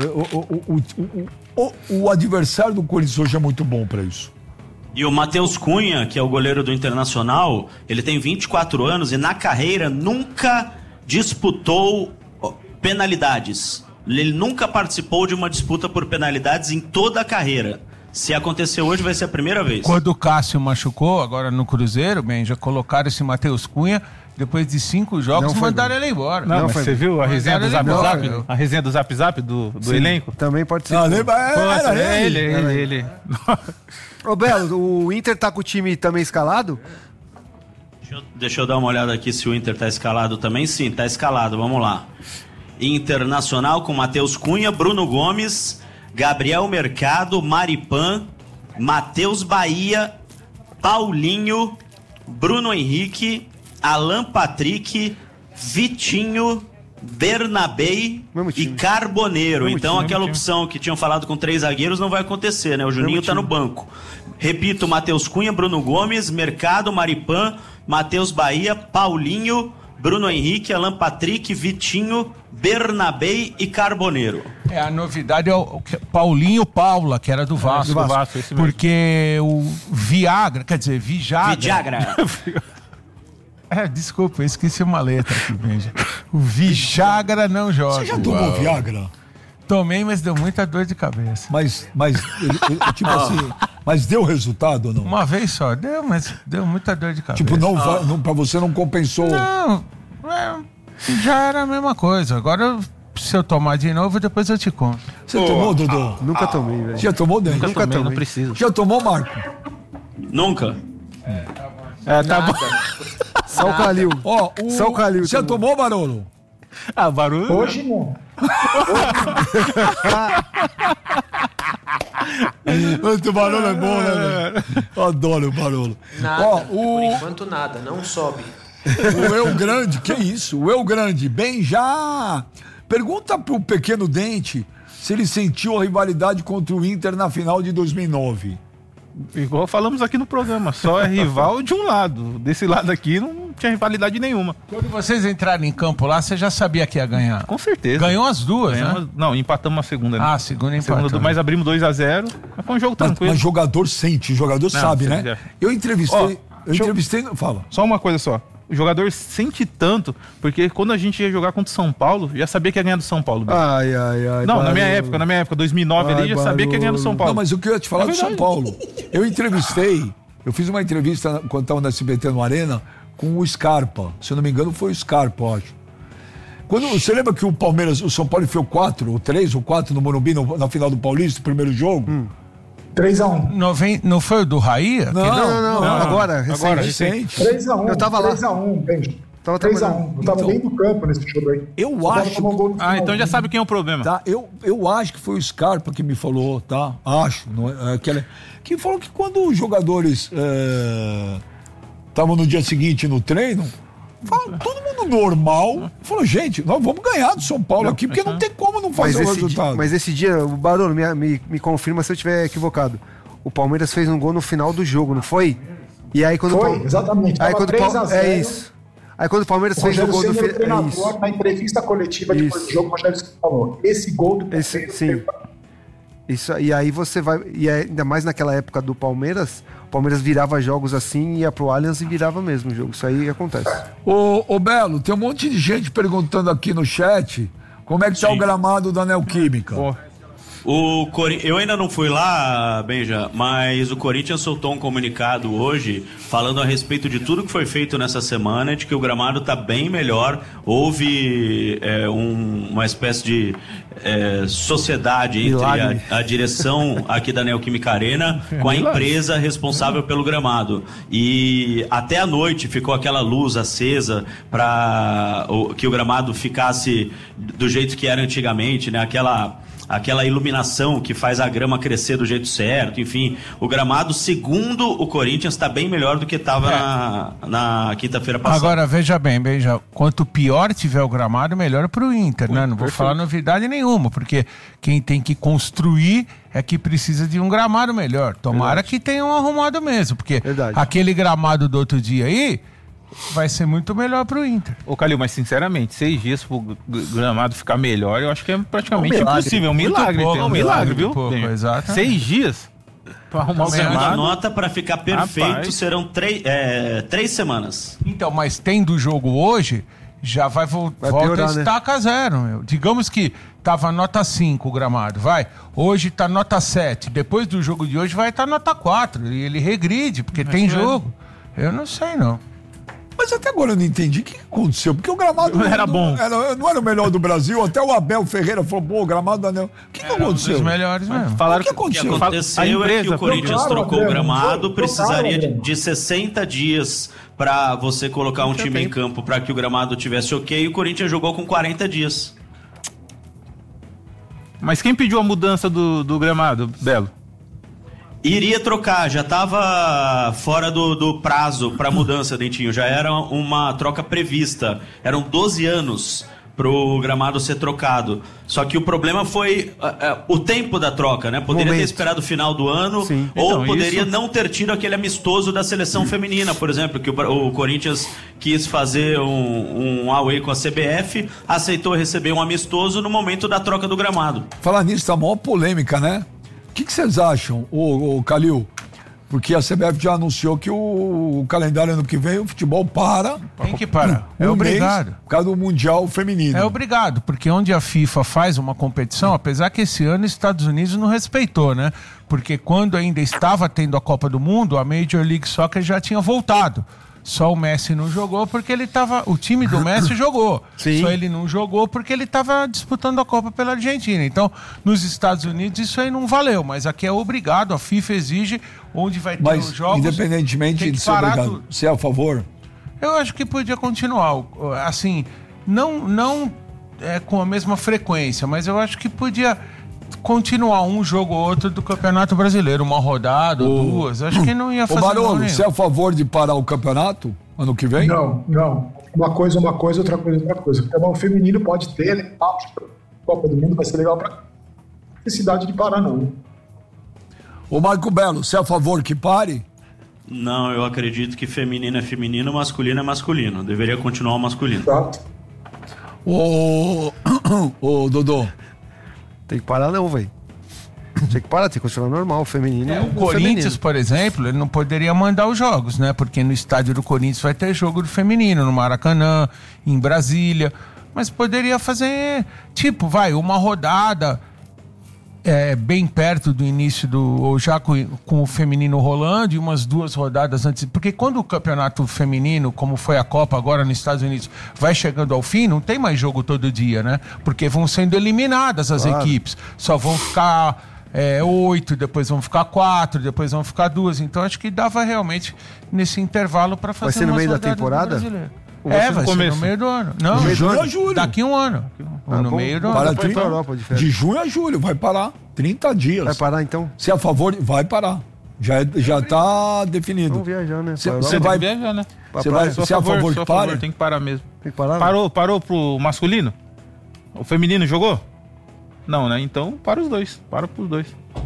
Speaker 1: O adversário do Corinthians hoje é muito bom pra isso.
Speaker 4: E o Matheus Cunha, que é o goleiro do Internacional, ele tem 24 anos e na carreira nunca disputou penalidades. Ele nunca participou de uma disputa por penalidades em toda a carreira. Se acontecer hoje, vai ser a primeira vez.
Speaker 2: Quando o Cássio machucou, agora no Cruzeiro, bem, já colocaram esse Matheus Cunha, depois de 5 jogos,
Speaker 3: Não foi
Speaker 2: mandaram
Speaker 3: bem.
Speaker 2: ele embora.
Speaker 5: Não, mas
Speaker 3: foi
Speaker 5: você viu a resenha do Zap
Speaker 2: Mandaram ele
Speaker 5: Zap?
Speaker 2: embora.
Speaker 5: A resenha do Zap Zap do elenco?
Speaker 3: Também pode ser.
Speaker 1: Ah, lembra?
Speaker 5: Nossa,
Speaker 1: Era ele.
Speaker 5: ele.
Speaker 3: Ô, Belo, o Inter tá com o time também escalado?
Speaker 4: Deixa eu dar uma olhada aqui se o Inter tá escalado também. Sim, tá escalado, vamos lá. Internacional com Matheus Cunha, Bruno Gomes, Gabriel Mercado, Maripan, Matheus Bahia, Paulinho, Bruno Henrique, Alan Patrick, Vitinho, Bernabei
Speaker 3: Mesmo
Speaker 4: e
Speaker 3: time.
Speaker 4: Carboneiro.
Speaker 5: Mesmo
Speaker 4: Então
Speaker 5: time,
Speaker 4: aquela
Speaker 5: mesmo
Speaker 4: opção que tinham falado com 3 zagueiros não vai acontecer, né? O Juninho
Speaker 3: Mesmo
Speaker 4: tá no
Speaker 3: time.
Speaker 4: banco. Repito, Matheus Cunha, Bruno Gomes, Mercado, Maripan, Matheus Bahia, Paulinho, Bruno Henrique, Alan Patrick, Vitinho, Bernabei e Carboneiro.
Speaker 2: É, a novidade é o Paulinho Paula, que era do Vasco.
Speaker 5: do Vasco, esse mesmo.
Speaker 2: Porque o Viagra, quer dizer, Vijagra.
Speaker 4: Vidagra.
Speaker 2: Desculpa, eu esqueci uma letra aqui, Benja. O Viagra não joga.
Speaker 1: Você já tomou Viagra?
Speaker 2: Tomei, mas deu muita dor de cabeça.
Speaker 1: Mas tipo assim, mas deu resultado ou não?
Speaker 2: Uma vez só, mas deu muita dor de cabeça.
Speaker 1: Tipo, pra você não compensou.
Speaker 2: Não, já era a mesma coisa. Agora, se eu tomar de novo, depois eu te conto.
Speaker 1: Você tomou, Dudu?
Speaker 3: Nunca tomei, velho.
Speaker 1: Já tomou, Dani?
Speaker 3: Nunca tomei.
Speaker 5: Não preciso.
Speaker 1: Já tomou, Marco?
Speaker 4: Nunca.
Speaker 5: Tá bom.
Speaker 3: Só o Calil.
Speaker 1: Ó,
Speaker 3: Só o Calil
Speaker 1: Você já tomou, Barolo?
Speaker 5: Barulho.
Speaker 6: Hoje não.
Speaker 1: O Barolo é bom, né, velho? Eu adoro o Barolo.
Speaker 8: Nada,
Speaker 1: Ó,
Speaker 8: por enquanto nada, não sobe.
Speaker 1: O Eu Grande, que isso? O Eu Grande, bem já. Pergunta pro Pequeno Dente se ele sentiu a rivalidade contra o Inter na final de 2009.
Speaker 5: Igual falamos aqui no programa, só é rival de um lado. Desse lado aqui não tinha rivalidade nenhuma.
Speaker 2: Quando vocês entraram em campo lá, você já sabia que ia ganhar?
Speaker 5: Com certeza.
Speaker 2: Ganhou as duas, né?
Speaker 5: Não, empatamos a segunda. Né?
Speaker 2: A segunda empatou.
Speaker 5: Mas abrimos 2-0. Mas foi um jogo tranquilo.
Speaker 1: Mas jogador sente, jogador sabe, né?
Speaker 5: é.
Speaker 1: Eu entrevistei. Fala.
Speaker 5: Só uma coisa só. O jogador sente tanto, porque quando a gente ia jogar contra o São Paulo, já sabia que ia ganhar do São Paulo.
Speaker 3: Ai.
Speaker 5: Não,
Speaker 3: Barolo.
Speaker 5: na minha época, 2009 ali, já sabia que ia ganhar do São Paulo.
Speaker 1: Não, mas o que eu ia te falar do São Paulo? Eu fiz uma entrevista quando estava na SBT no Arena com o Scarpa. Se eu não me engano, foi o Scarpa, eu acho. Você lembra que o São Paulo enfiou 4 ou 3 ou 4 no Morumbi na final do Paulista, o primeiro jogo?
Speaker 6: 3-1.
Speaker 2: Não foi o do Raia?
Speaker 3: Não. Agora,
Speaker 1: Recente.
Speaker 6: 3-1.
Speaker 3: Eu tava lá.
Speaker 6: 3-1, Benjo.
Speaker 3: Tava
Speaker 6: 3-1. Eu tava dentro do campo nesse jogo aí.
Speaker 1: Eu acho.
Speaker 5: Então já sabe quem é o problema.
Speaker 1: Tá, eu acho que foi o Scarpa que me falou, tá? Acho. Não é, que falou que quando os jogadores estavam no dia seguinte no treino, todo mundo normal falou, gente, nós vamos ganhar do São Paulo aqui, porque não tem como não fazer o resultado.
Speaker 3: Mas esse dia, o Barolo, me confirma se eu estiver equivocado. O Palmeiras fez um gol no final do jogo, não foi? E aí quando
Speaker 6: Foi, exatamente.
Speaker 3: Aí quando
Speaker 6: 3-0.
Speaker 3: É isso. Aí quando o Palmeiras fez o gol do final. É isso.
Speaker 6: Na entrevista coletiva depois do jogo, o Rogério falou: esse gol do Palmeiras.
Speaker 3: Sim. Isso, e aí você vai. E ainda mais naquela época do Palmeiras, o Palmeiras virava jogos assim, ia pro Allianz e virava mesmo o jogo. Isso aí acontece.
Speaker 1: Ô Belo, tem um monte de gente perguntando aqui no chat como é que tá o gramado da Neoquímica.
Speaker 4: Eu ainda não fui lá, Benja, mas o Corinthians soltou um comunicado hoje falando a respeito de tudo que foi feito nessa semana, de que o gramado está bem melhor. Houve uma espécie de sociedade entre a direção aqui da Neoquímica Arena com a empresa responsável pelo gramado. E até a noite ficou aquela luz acesa para que o gramado ficasse do jeito que era antigamente, né? Aquela iluminação que faz a grama crescer do jeito certo, enfim. O gramado, segundo o Corinthians, está bem melhor do que estava na quinta-feira passada.
Speaker 2: Agora, veja bem, quanto pior tiver o gramado, melhor pro Inter, né? Não vou falar novidade nenhuma, porque quem tem que construir é que precisa de um gramado melhor. Tomara que tenham arrumado mesmo, porque aquele gramado do outro dia aí vai ser muito melhor pro Inter.
Speaker 5: Ô, Calil, mas sinceramente, 6 dias pro gramado ficar melhor, eu acho que é praticamente impossível. É um milagre,
Speaker 2: pouco,
Speaker 5: é um milagre, viu?
Speaker 2: Pouco, exato.
Speaker 5: 6 dias pra arrumar o
Speaker 4: Segundo a
Speaker 5: gramado.
Speaker 4: nota, para ficar perfeito, serão 3 semanas.
Speaker 2: Então, mas tendo o jogo hoje, já volta
Speaker 3: piorar,
Speaker 2: a estaca 0, meu. Digamos que tava nota 5 o gramado, hoje tá nota 7, depois do jogo de hoje vai estar nota 4, e ele regride, porque tem jogo. Eu não sei, não.
Speaker 1: Mas até agora eu não entendi o que aconteceu, porque o gramado
Speaker 5: não era bom.
Speaker 1: Não era o melhor do Brasil, até o Abel Ferreira falou, o gramado da Anel. O que aconteceu?
Speaker 2: Um dos melhores mesmo.
Speaker 1: O que aconteceu?
Speaker 4: O que aconteceu é que o Corinthians trocou o gramado, precisaria de 60 dias para você colocar um time em campo para que o gramado tivesse ok, e o Corinthians jogou com 40 dias.
Speaker 5: Mas quem pediu a mudança do gramado, Belo?
Speaker 4: Iria trocar, já estava fora do prazo para mudança, Dentinho. Já era uma troca prevista. Eram 12 anos pro gramado ser trocado. Só que o problema foi o tempo da troca, né? Poderia ter esperado o final do ano, ou
Speaker 5: então,
Speaker 4: poderia não ter tido aquele amistoso da seleção feminina, por exemplo, que o Corinthians quis fazer um away com a CBF, aceitou receber um amistoso no momento da troca do gramado.
Speaker 1: Falar nisso, tá a maior polêmica, né? O que vocês acham, ô Calil? Porque a CBF já anunciou que o calendário ano que vem, o futebol para.
Speaker 2: Tem que parar. É obrigado.
Speaker 1: Por causa do Mundial Feminino.
Speaker 2: É obrigado, porque onde a FIFA faz uma competição, apesar que esse ano os Estados Unidos não respeitou, né? Porque quando ainda estava tendo a Copa do Mundo, a Major League Soccer já tinha voltado. Só o Messi não jogou porque ele estava... O time do Messi jogou.
Speaker 3: Sim.
Speaker 2: Só ele não jogou porque ele estava disputando a Copa pela Argentina. Então, nos Estados Unidos isso aí não valeu. Mas aqui é obrigado, a FIFA exige onde vai ter
Speaker 1: Mas,
Speaker 2: os jogos.
Speaker 1: independentemente
Speaker 2: tem
Speaker 1: de
Speaker 2: que
Speaker 1: ser
Speaker 2: parar
Speaker 1: obrigado, você é a favor?
Speaker 2: Eu acho que podia continuar. Assim, não com a mesma frequência, mas eu acho que podia continuar um jogo ou outro do Campeonato Brasileiro, uma rodada ou duas. Acho que não ia fazer mal
Speaker 1: Barolo,
Speaker 2: nenhum.
Speaker 1: você é a favor de parar o campeonato ano que vem?
Speaker 6: Não. Uma coisa, outra coisa. O futebol feminino pode ter, a Copa do Mundo vai ser legal pra necessidade de parar, não.
Speaker 1: Ô Marco Belo, você é a favor que pare?
Speaker 4: Não, eu acredito que feminino é feminino, masculino é masculino. Deveria continuar o masculino.
Speaker 6: Tá?
Speaker 1: Ô Dodô.
Speaker 3: Tem que parar não, velho. Tem que parar, tem que continuar normal, o feminino.
Speaker 2: O Corinthians, por exemplo, ele não poderia mandar os jogos, né? Porque no estádio do Corinthians vai ter jogo do feminino, no Maracanã, em Brasília. Mas poderia fazer, uma rodada bem perto do início ou já com o feminino rolando e umas 2 rodadas antes. Porque quando o campeonato feminino, como foi a Copa agora nos Estados Unidos, vai chegando ao fim, não tem mais jogo todo dia, né? Porque vão sendo eliminadas as equipes. Só vão ficar 8, depois vão ficar 4, depois vão ficar 2. Então acho que dava realmente nesse intervalo para fazer.
Speaker 3: Vai ser no meio da temporada?
Speaker 2: Vai ser no meio do ano. Não,
Speaker 1: De junho a julho.
Speaker 2: daqui um ano. No meio do ano.
Speaker 1: Para
Speaker 3: Depois pra Europa, de férias.
Speaker 1: de junho a julho, vai parar. 30 dias.
Speaker 3: Vai parar então?
Speaker 1: Você é a favor? Vai parar. Já tá definido.
Speaker 3: Vamos viajar, né?
Speaker 1: Você
Speaker 3: Pra Europa.
Speaker 1: você vai.
Speaker 5: viajar, né?
Speaker 1: Você vai.
Speaker 5: Sou
Speaker 1: Você é a favor
Speaker 5: sou
Speaker 1: que
Speaker 5: a favor,
Speaker 1: pare?
Speaker 5: tem que parar mesmo.
Speaker 3: Tem que parar? né?
Speaker 5: Parou pro masculino? O feminino jogou? Não, né? Então para os dois. Para pros dois.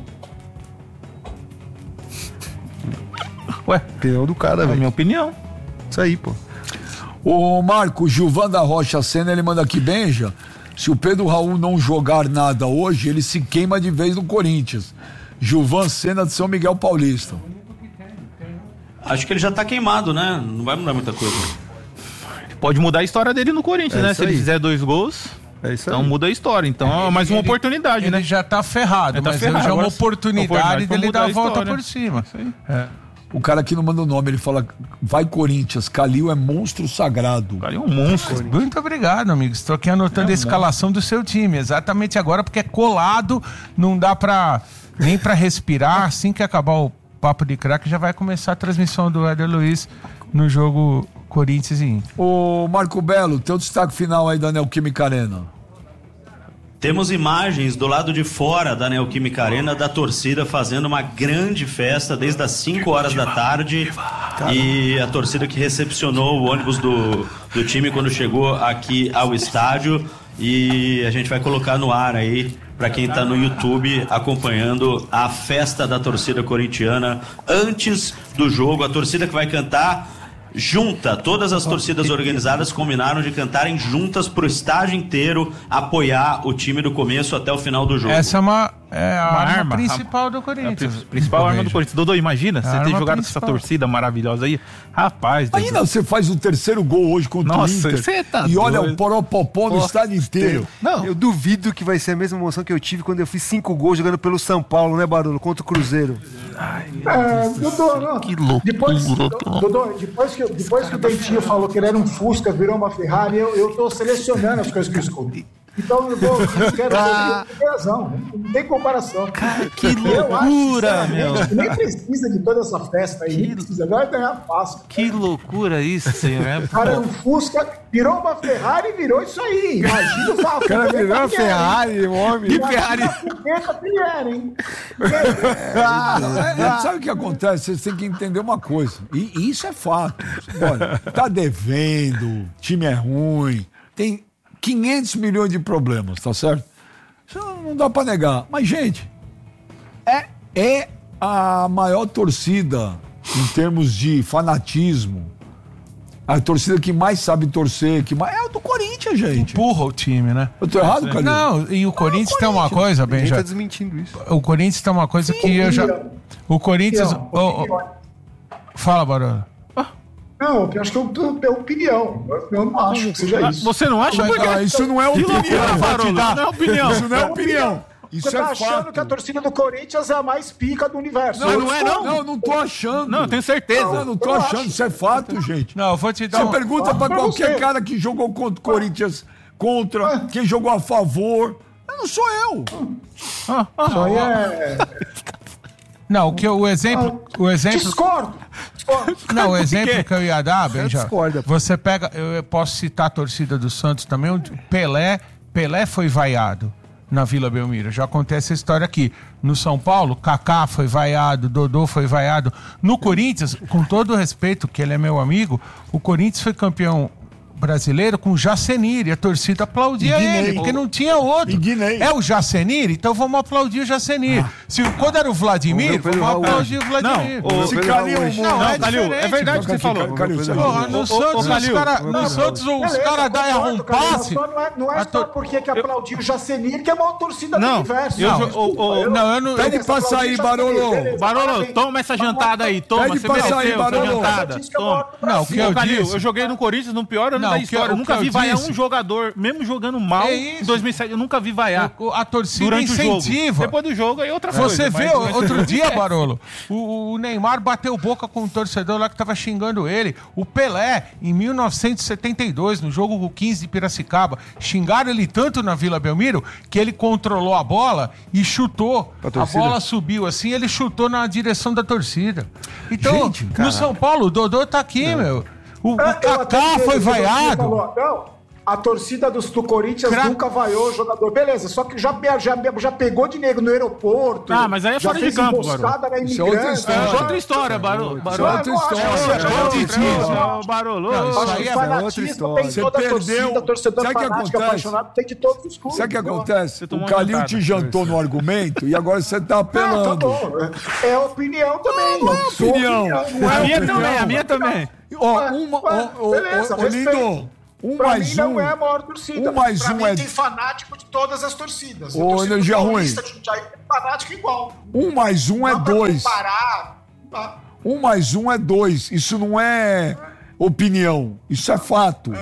Speaker 5: Ué,
Speaker 3: Opinião do cara,
Speaker 5: é a
Speaker 3: velho.
Speaker 5: minha opinião.
Speaker 3: Isso aí, pô.
Speaker 1: O Marco Gilvan da Rocha Sena, ele manda aqui, Benja. Se o Pedro Raul não jogar nada hoje, ele se queima de vez no Corinthians. Gilvan Sena de São Miguel Paulista.
Speaker 4: Acho que ele já tá queimado, né? Não vai mudar muita coisa.
Speaker 5: Pode mudar a história dele no Corinthians, né?
Speaker 3: isso
Speaker 5: Se ele
Speaker 3: aí.
Speaker 5: fizer 2 gols,
Speaker 3: É isso
Speaker 5: então
Speaker 3: aí.
Speaker 5: muda a história. Então é mais uma oportunidade,
Speaker 2: Ele
Speaker 5: né?
Speaker 2: já tá ferrado,
Speaker 5: Ele tá
Speaker 2: mas
Speaker 5: ferrado,
Speaker 2: hoje é uma
Speaker 5: agora
Speaker 2: oportunidade
Speaker 5: pra
Speaker 2: dele
Speaker 5: mudar
Speaker 2: dar a
Speaker 5: a
Speaker 2: volta
Speaker 5: história.
Speaker 2: por cima.
Speaker 5: Isso aí.
Speaker 1: O cara aqui não manda o nome, ele fala, vai Corinthians, Calil é monstro sagrado.
Speaker 5: O cara é um monstro.
Speaker 2: Muito obrigado, amigos. Estou aqui anotando a escalação do seu time, exatamente agora, porque é colado, não dá nem pra respirar. Assim que acabar o Papo de Craque, já vai começar a transmissão do Éder Luiz no jogo Corinthians e Inter.
Speaker 1: Ô Marco Belo, teu destaque final aí da Neoquímica Arena.
Speaker 4: Temos imagens do lado de fora da Neoquímica Arena da torcida fazendo uma grande festa desde as 5 horas da tarde. E a torcida que recepcionou o ônibus do time quando chegou aqui ao estádio. E a gente vai colocar no ar aí para quem tá no YouTube acompanhando a festa da torcida corintiana antes do jogo. A torcida que vai cantar junta, todas as torcidas organizadas combinaram de cantarem juntas pro estádio inteiro apoiar o time do começo até o final do jogo.
Speaker 2: Essa é a arma
Speaker 5: arma,
Speaker 2: principal do
Speaker 5: É a
Speaker 2: Corinthians.
Speaker 5: principal arma do Corinthians. Dodô, imagina você ter
Speaker 2: arma
Speaker 5: jogado com
Speaker 2: principal.
Speaker 5: essa torcida maravilhosa aí. Rapaz, Dodô.
Speaker 1: Ainda você faz o 3º gol hoje contra
Speaker 5: Nossa,
Speaker 1: o Inter.
Speaker 5: você tá
Speaker 1: e olha
Speaker 5: doido.
Speaker 1: o poropopó no estádio inteiro.
Speaker 5: Não,
Speaker 3: Eu duvido que vai ser a mesma emoção que eu tive quando eu fiz 5 gols jogando pelo São Paulo, né, Barolo? Contra o Cruzeiro.
Speaker 6: Dodô, não.
Speaker 5: Que loucura,
Speaker 6: Dodô, depois que o Dentinho falou que ele era um Fusca, virou uma Ferrari, eu tô selecionando as coisas que eu escolhi. Então eu quero ter razão, não tem comparação.
Speaker 5: Cara, que
Speaker 6: Eu acho,
Speaker 5: loucura, meu.
Speaker 6: sinceramente, que nem precisa de toda essa festa aí, nem precisa, agora ganhar fácil.
Speaker 5: Que loucura isso, senhor.
Speaker 6: O cara é um Fusca, virou uma Ferrari e virou isso aí. Imagina o
Speaker 3: O cara virou uma Ferrari, o homem.
Speaker 6: Que Ferrari que ele era, hein?
Speaker 1: Sabe o que acontece? Vocês têm que entender uma coisa. E isso é fato. Olha, tá devendo, time é ruim, tem 500 milhões de problemas, tá certo? Isso não dá pra negar. Mas, gente, é a maior torcida em termos de fanatismo A torcida que mais sabe torcer, que mais... é o do Corinthians, gente.
Speaker 2: Empurra o time, né?
Speaker 1: Eu tô errado, Calil?
Speaker 2: Não, e o Corinthians tem uma coisa,
Speaker 3: Ninguém
Speaker 2: Benja.
Speaker 3: tá desmentindo isso.
Speaker 2: O Corinthians tem uma coisa que eu já... O Corinthians... Fala, Barolo.
Speaker 6: Não, eu acho que é opinião. Eu não acho que seja isso.
Speaker 5: Você não acha?
Speaker 1: Isso não é opinião.
Speaker 5: Não é opinião.
Speaker 1: Isso não é opinião. Isso
Speaker 6: Você tá
Speaker 1: é
Speaker 6: achando
Speaker 1: fato.
Speaker 6: que a torcida do Corinthians é a mais pica do universo.
Speaker 5: Não, não é, não.
Speaker 1: Não, eu não tô achando.
Speaker 5: Não, eu tenho certeza.
Speaker 1: Não, eu não tô achando. Isso é fato, gente.
Speaker 2: Não, eu vou te dar
Speaker 1: Você pergunta pra
Speaker 6: pra
Speaker 1: qualquer
Speaker 6: você.
Speaker 1: cara que jogou contra o Corinthians, quem jogou a favor. Não sou eu.
Speaker 6: Isso aí é...
Speaker 2: Não, o exemplo...
Speaker 6: Discordo.
Speaker 2: Não, o exemplo que eu ia dar, Benja,
Speaker 3: discorda, pô.
Speaker 2: você pega, eu posso citar a torcida do Santos também, onde Pelé foi vaiado na Vila Belmiro. Já acontece essa história aqui. No São Paulo, Kaká foi vaiado, Dodô foi vaiado. No Corinthians, com todo o respeito, que ele é meu amigo, o Corinthians foi campeão brasileiro com o Jacenir, e a torcida aplaudia
Speaker 1: Guinei.
Speaker 2: ele, porque não tinha outro.
Speaker 1: E Guinei.
Speaker 2: É o Jacenir, então vamos aplaudir o Jacenir.
Speaker 3: Vamos
Speaker 2: Quando era o
Speaker 3: ver o
Speaker 2: Vladimir,
Speaker 3: Pedro
Speaker 2: vamos
Speaker 3: Raul.
Speaker 2: aplaudir o Vladimir.
Speaker 5: Não,
Speaker 1: Se Calil...
Speaker 2: Não, é
Speaker 5: Calil,
Speaker 2: diferente.
Speaker 5: é verdade o que você falou.
Speaker 2: Porra, no Santos, os caras dão um passe.
Speaker 6: Não é só porque que aplaudiu o Jacenir, que é a maior torcida do
Speaker 5: Não,
Speaker 6: universo.
Speaker 2: Não, eu não...
Speaker 1: Pede pra sair, Barolo.
Speaker 5: Barolo, toma essa jantada aí. Toma,
Speaker 1: Pede
Speaker 5: você
Speaker 1: pra sair,
Speaker 5: mereceu essa
Speaker 1: Barolo.
Speaker 5: jantada. Toma.
Speaker 2: Não, o que eu
Speaker 5: Calil,
Speaker 2: disse...
Speaker 5: eu joguei no Corinthians no pior ano
Speaker 2: Não,
Speaker 5: da
Speaker 2: o que
Speaker 5: história.
Speaker 2: eu
Speaker 5: Eu nunca vi
Speaker 2: disse-
Speaker 5: vaiar um jogador, mesmo jogando mal,
Speaker 2: É isso.
Speaker 5: em 2007. Eu nunca vi vaiar.
Speaker 2: A torcida
Speaker 5: Durante o jogo.
Speaker 2: incentiva.
Speaker 5: Depois do jogo, aí outra coisa.
Speaker 2: Você
Speaker 5: mas
Speaker 2: vê,
Speaker 5: durante o
Speaker 2: outro
Speaker 5: jogo-
Speaker 2: dia, Barolo, o Neymar bateu boca com um torcedor lá que tava xingando ele. O Pelé, em 1972, no jogo 15 de Piracicaba, xingaram ele tanto na Vila Belmiro que ele controlou a bola e chutou.
Speaker 3: Pra
Speaker 2: A
Speaker 3: torcida?
Speaker 2: bola subiu assim, ele chutou na direção da torcida. Então,
Speaker 1: Gente,
Speaker 2: no São Paulo, o Dodô tá aqui, meu. O Kaká foi vaiado.
Speaker 6: Não, a torcida do Corinthians nunca vaiou o jogador. Beleza, só que já pegou de negro no aeroporto.
Speaker 5: Ah, mas aí é
Speaker 6: já
Speaker 5: fora de
Speaker 6: fez
Speaker 5: campo,
Speaker 6: emboscada na
Speaker 1: Isso é outra
Speaker 6: imigrante.
Speaker 1: história.
Speaker 5: É outra história, Barolo.
Speaker 1: Isso é outra história.
Speaker 5: Barolo.
Speaker 2: Isso aí é
Speaker 6: Fanatismo
Speaker 3: outra
Speaker 6: tem
Speaker 1: Você
Speaker 6: toda a
Speaker 1: perdeu.
Speaker 6: torcida, torcedor
Speaker 1: Sabe o que
Speaker 6: fanático,
Speaker 1: acontece?
Speaker 6: apaixonado, tem de todos os clubes.
Speaker 1: Sabe o que
Speaker 6: entendeu?
Speaker 1: acontece?
Speaker 5: tomou
Speaker 1: O
Speaker 5: uma
Speaker 1: Calil
Speaker 5: jantada.
Speaker 1: te jantou no argumento e agora você tá
Speaker 6: Não, tá
Speaker 1: apelando.
Speaker 6: bom. É opinião também.
Speaker 1: Não é
Speaker 6: Sua
Speaker 1: opinião.
Speaker 6: não
Speaker 5: A
Speaker 6: é
Speaker 5: minha
Speaker 6: opinião.
Speaker 5: também, a minha também.
Speaker 6: Beleza,
Speaker 1: Lindo,
Speaker 6: respeito.
Speaker 1: um
Speaker 6: Pra
Speaker 1: mais
Speaker 6: mim não
Speaker 1: um.
Speaker 6: é a maior torcida.
Speaker 1: Um mais
Speaker 6: pra
Speaker 1: um
Speaker 6: mim
Speaker 1: é-
Speaker 6: tem fanático de todas as torcidas.
Speaker 1: Ô,
Speaker 6: A torcida
Speaker 1: energia
Speaker 6: do
Speaker 1: ruim.
Speaker 6: Paulista, de Jundiaí, tem fanático igual.
Speaker 1: 1 mais 1 é
Speaker 6: Dá pra
Speaker 1: 2.
Speaker 6: comparar. Tá?
Speaker 1: 1 mais 1 é 2. Isso não é opinião. Isso é fato.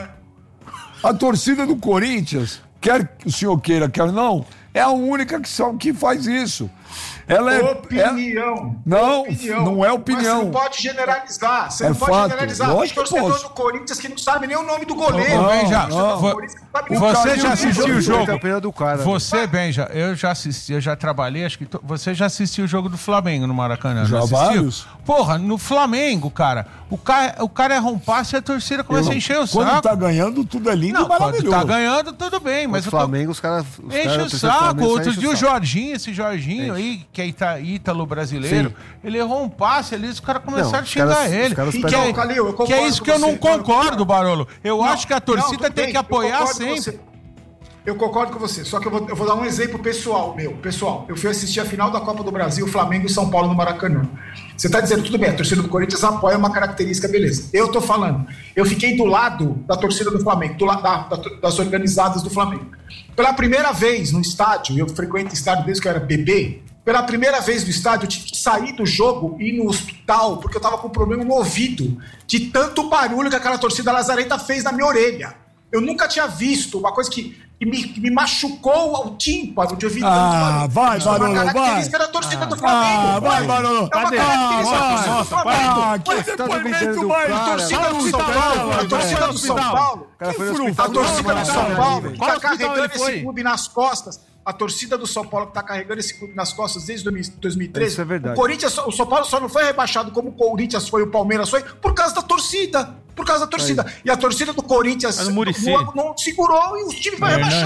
Speaker 1: A torcida do Corinthians, quer o senhor queira, quer não, é a única que faz isso. Ela é.
Speaker 6: Opinião.
Speaker 1: Não,
Speaker 6: Opinião.
Speaker 1: não é opinião.
Speaker 6: Mas você não pode generalizar. Você
Speaker 1: É
Speaker 6: não pode
Speaker 1: fato.
Speaker 6: generalizar.
Speaker 1: Lógico
Speaker 6: Tem
Speaker 1: que
Speaker 6: torcedor
Speaker 1: posso.
Speaker 6: do Corinthians que não sabe nem o nome do goleiro.
Speaker 1: Não,
Speaker 2: Benja,
Speaker 1: não.
Speaker 6: Torcedor do Corinthians não sabe nem o
Speaker 2: Você
Speaker 6: nome
Speaker 2: já
Speaker 6: do
Speaker 2: assistiu o
Speaker 6: goleiro.
Speaker 2: jogo?
Speaker 3: Tem a pena do cara.
Speaker 2: Você, Benja, eu já assisti, eu já trabalhei, acho que você já assistiu o jogo do Flamengo no Maracanã,
Speaker 1: Já
Speaker 2: não assistiu?
Speaker 1: vários.
Speaker 2: Porra, no Flamengo, cara, o cara erra um passe e a torcida começa a encher o
Speaker 1: Quando
Speaker 2: saco.
Speaker 1: tá ganhando, tudo é lindo
Speaker 2: Não,
Speaker 1: e
Speaker 2: quando
Speaker 1: maravilhoso.
Speaker 2: tá ganhando, tudo bem, mas
Speaker 3: Mas o Flamengo, os caras...
Speaker 2: enche o saco. Outro dia o Jorginho, esse Jorginho aí, que é ítalo brasileiro,
Speaker 3: Sim.
Speaker 2: ele errou um passe ali, os caras começaram
Speaker 3: Não,
Speaker 2: a
Speaker 3: os
Speaker 2: xingar
Speaker 3: caras-
Speaker 2: ele.
Speaker 3: os caras
Speaker 2: Que
Speaker 3: pegam-
Speaker 2: é-
Speaker 6: Calil, eu concordo
Speaker 2: que é isso
Speaker 6: com
Speaker 2: que eu não
Speaker 6: você.
Speaker 2: concordo, Barolo. Eu acho que a torcida
Speaker 6: Não, tudo
Speaker 2: tem
Speaker 6: bem,
Speaker 2: que apoiar
Speaker 6: eu concordo com
Speaker 2: sempre.
Speaker 6: você. Eu concordo com você, só que eu vou dar um exemplo pessoal meu. Pessoal, eu fui assistir a final da Copa do Brasil, Flamengo e São Paulo no Maracanã. Você tá dizendo, tudo bem, a torcida do Corinthians apoia uma característica, beleza. Eu tô falando, eu fiquei do lado da torcida do Flamengo, do lado das organizadas do Flamengo. Pela primeira vez no estádio, eu frequento estádio desde que eu era bebê, pela primeira vez no estádio, eu tive que sair do jogo e ir no hospital, porque eu tava com um problema no ouvido, de tanto barulho que aquela torcida lazarenta fez na minha orelha. Eu nunca tinha visto uma coisa que me machucou o tímpano de ouvir tanto barulho.
Speaker 1: Vai,
Speaker 6: Isso é uma
Speaker 1: Barolo, vai.
Speaker 6: característica da torcida do Flamengo.
Speaker 1: Vai, Barolo.
Speaker 6: É uma
Speaker 5: Cadê?
Speaker 6: característica da torcida do
Speaker 5: Nossa,
Speaker 6: Flamengo.
Speaker 1: que
Speaker 3: tá
Speaker 1: depoimento
Speaker 3: duvidando
Speaker 1: mais.
Speaker 3: do cara.
Speaker 6: Torcida do São Paulo, a torcida do São Paulo,
Speaker 3: cara foi no
Speaker 1: fruta,
Speaker 3: hospital
Speaker 6: a torcida do São Paulo, que
Speaker 5: Qual
Speaker 6: tá
Speaker 5: hospital
Speaker 6: carregando
Speaker 5: ele foi?
Speaker 6: esse clube nas costas. A torcida do São Paulo que tá carregando esse clube nas costas desde 2013.
Speaker 3: Isso é verdade.
Speaker 6: O Corinthians, o São Paulo só não foi rebaixado como o Corinthians foi, o Palmeiras foi, por causa da torcida. Por causa da torcida. E a torcida do Corinthians
Speaker 5: É no Muricy.
Speaker 6: não segurou e o time foi rebaixado.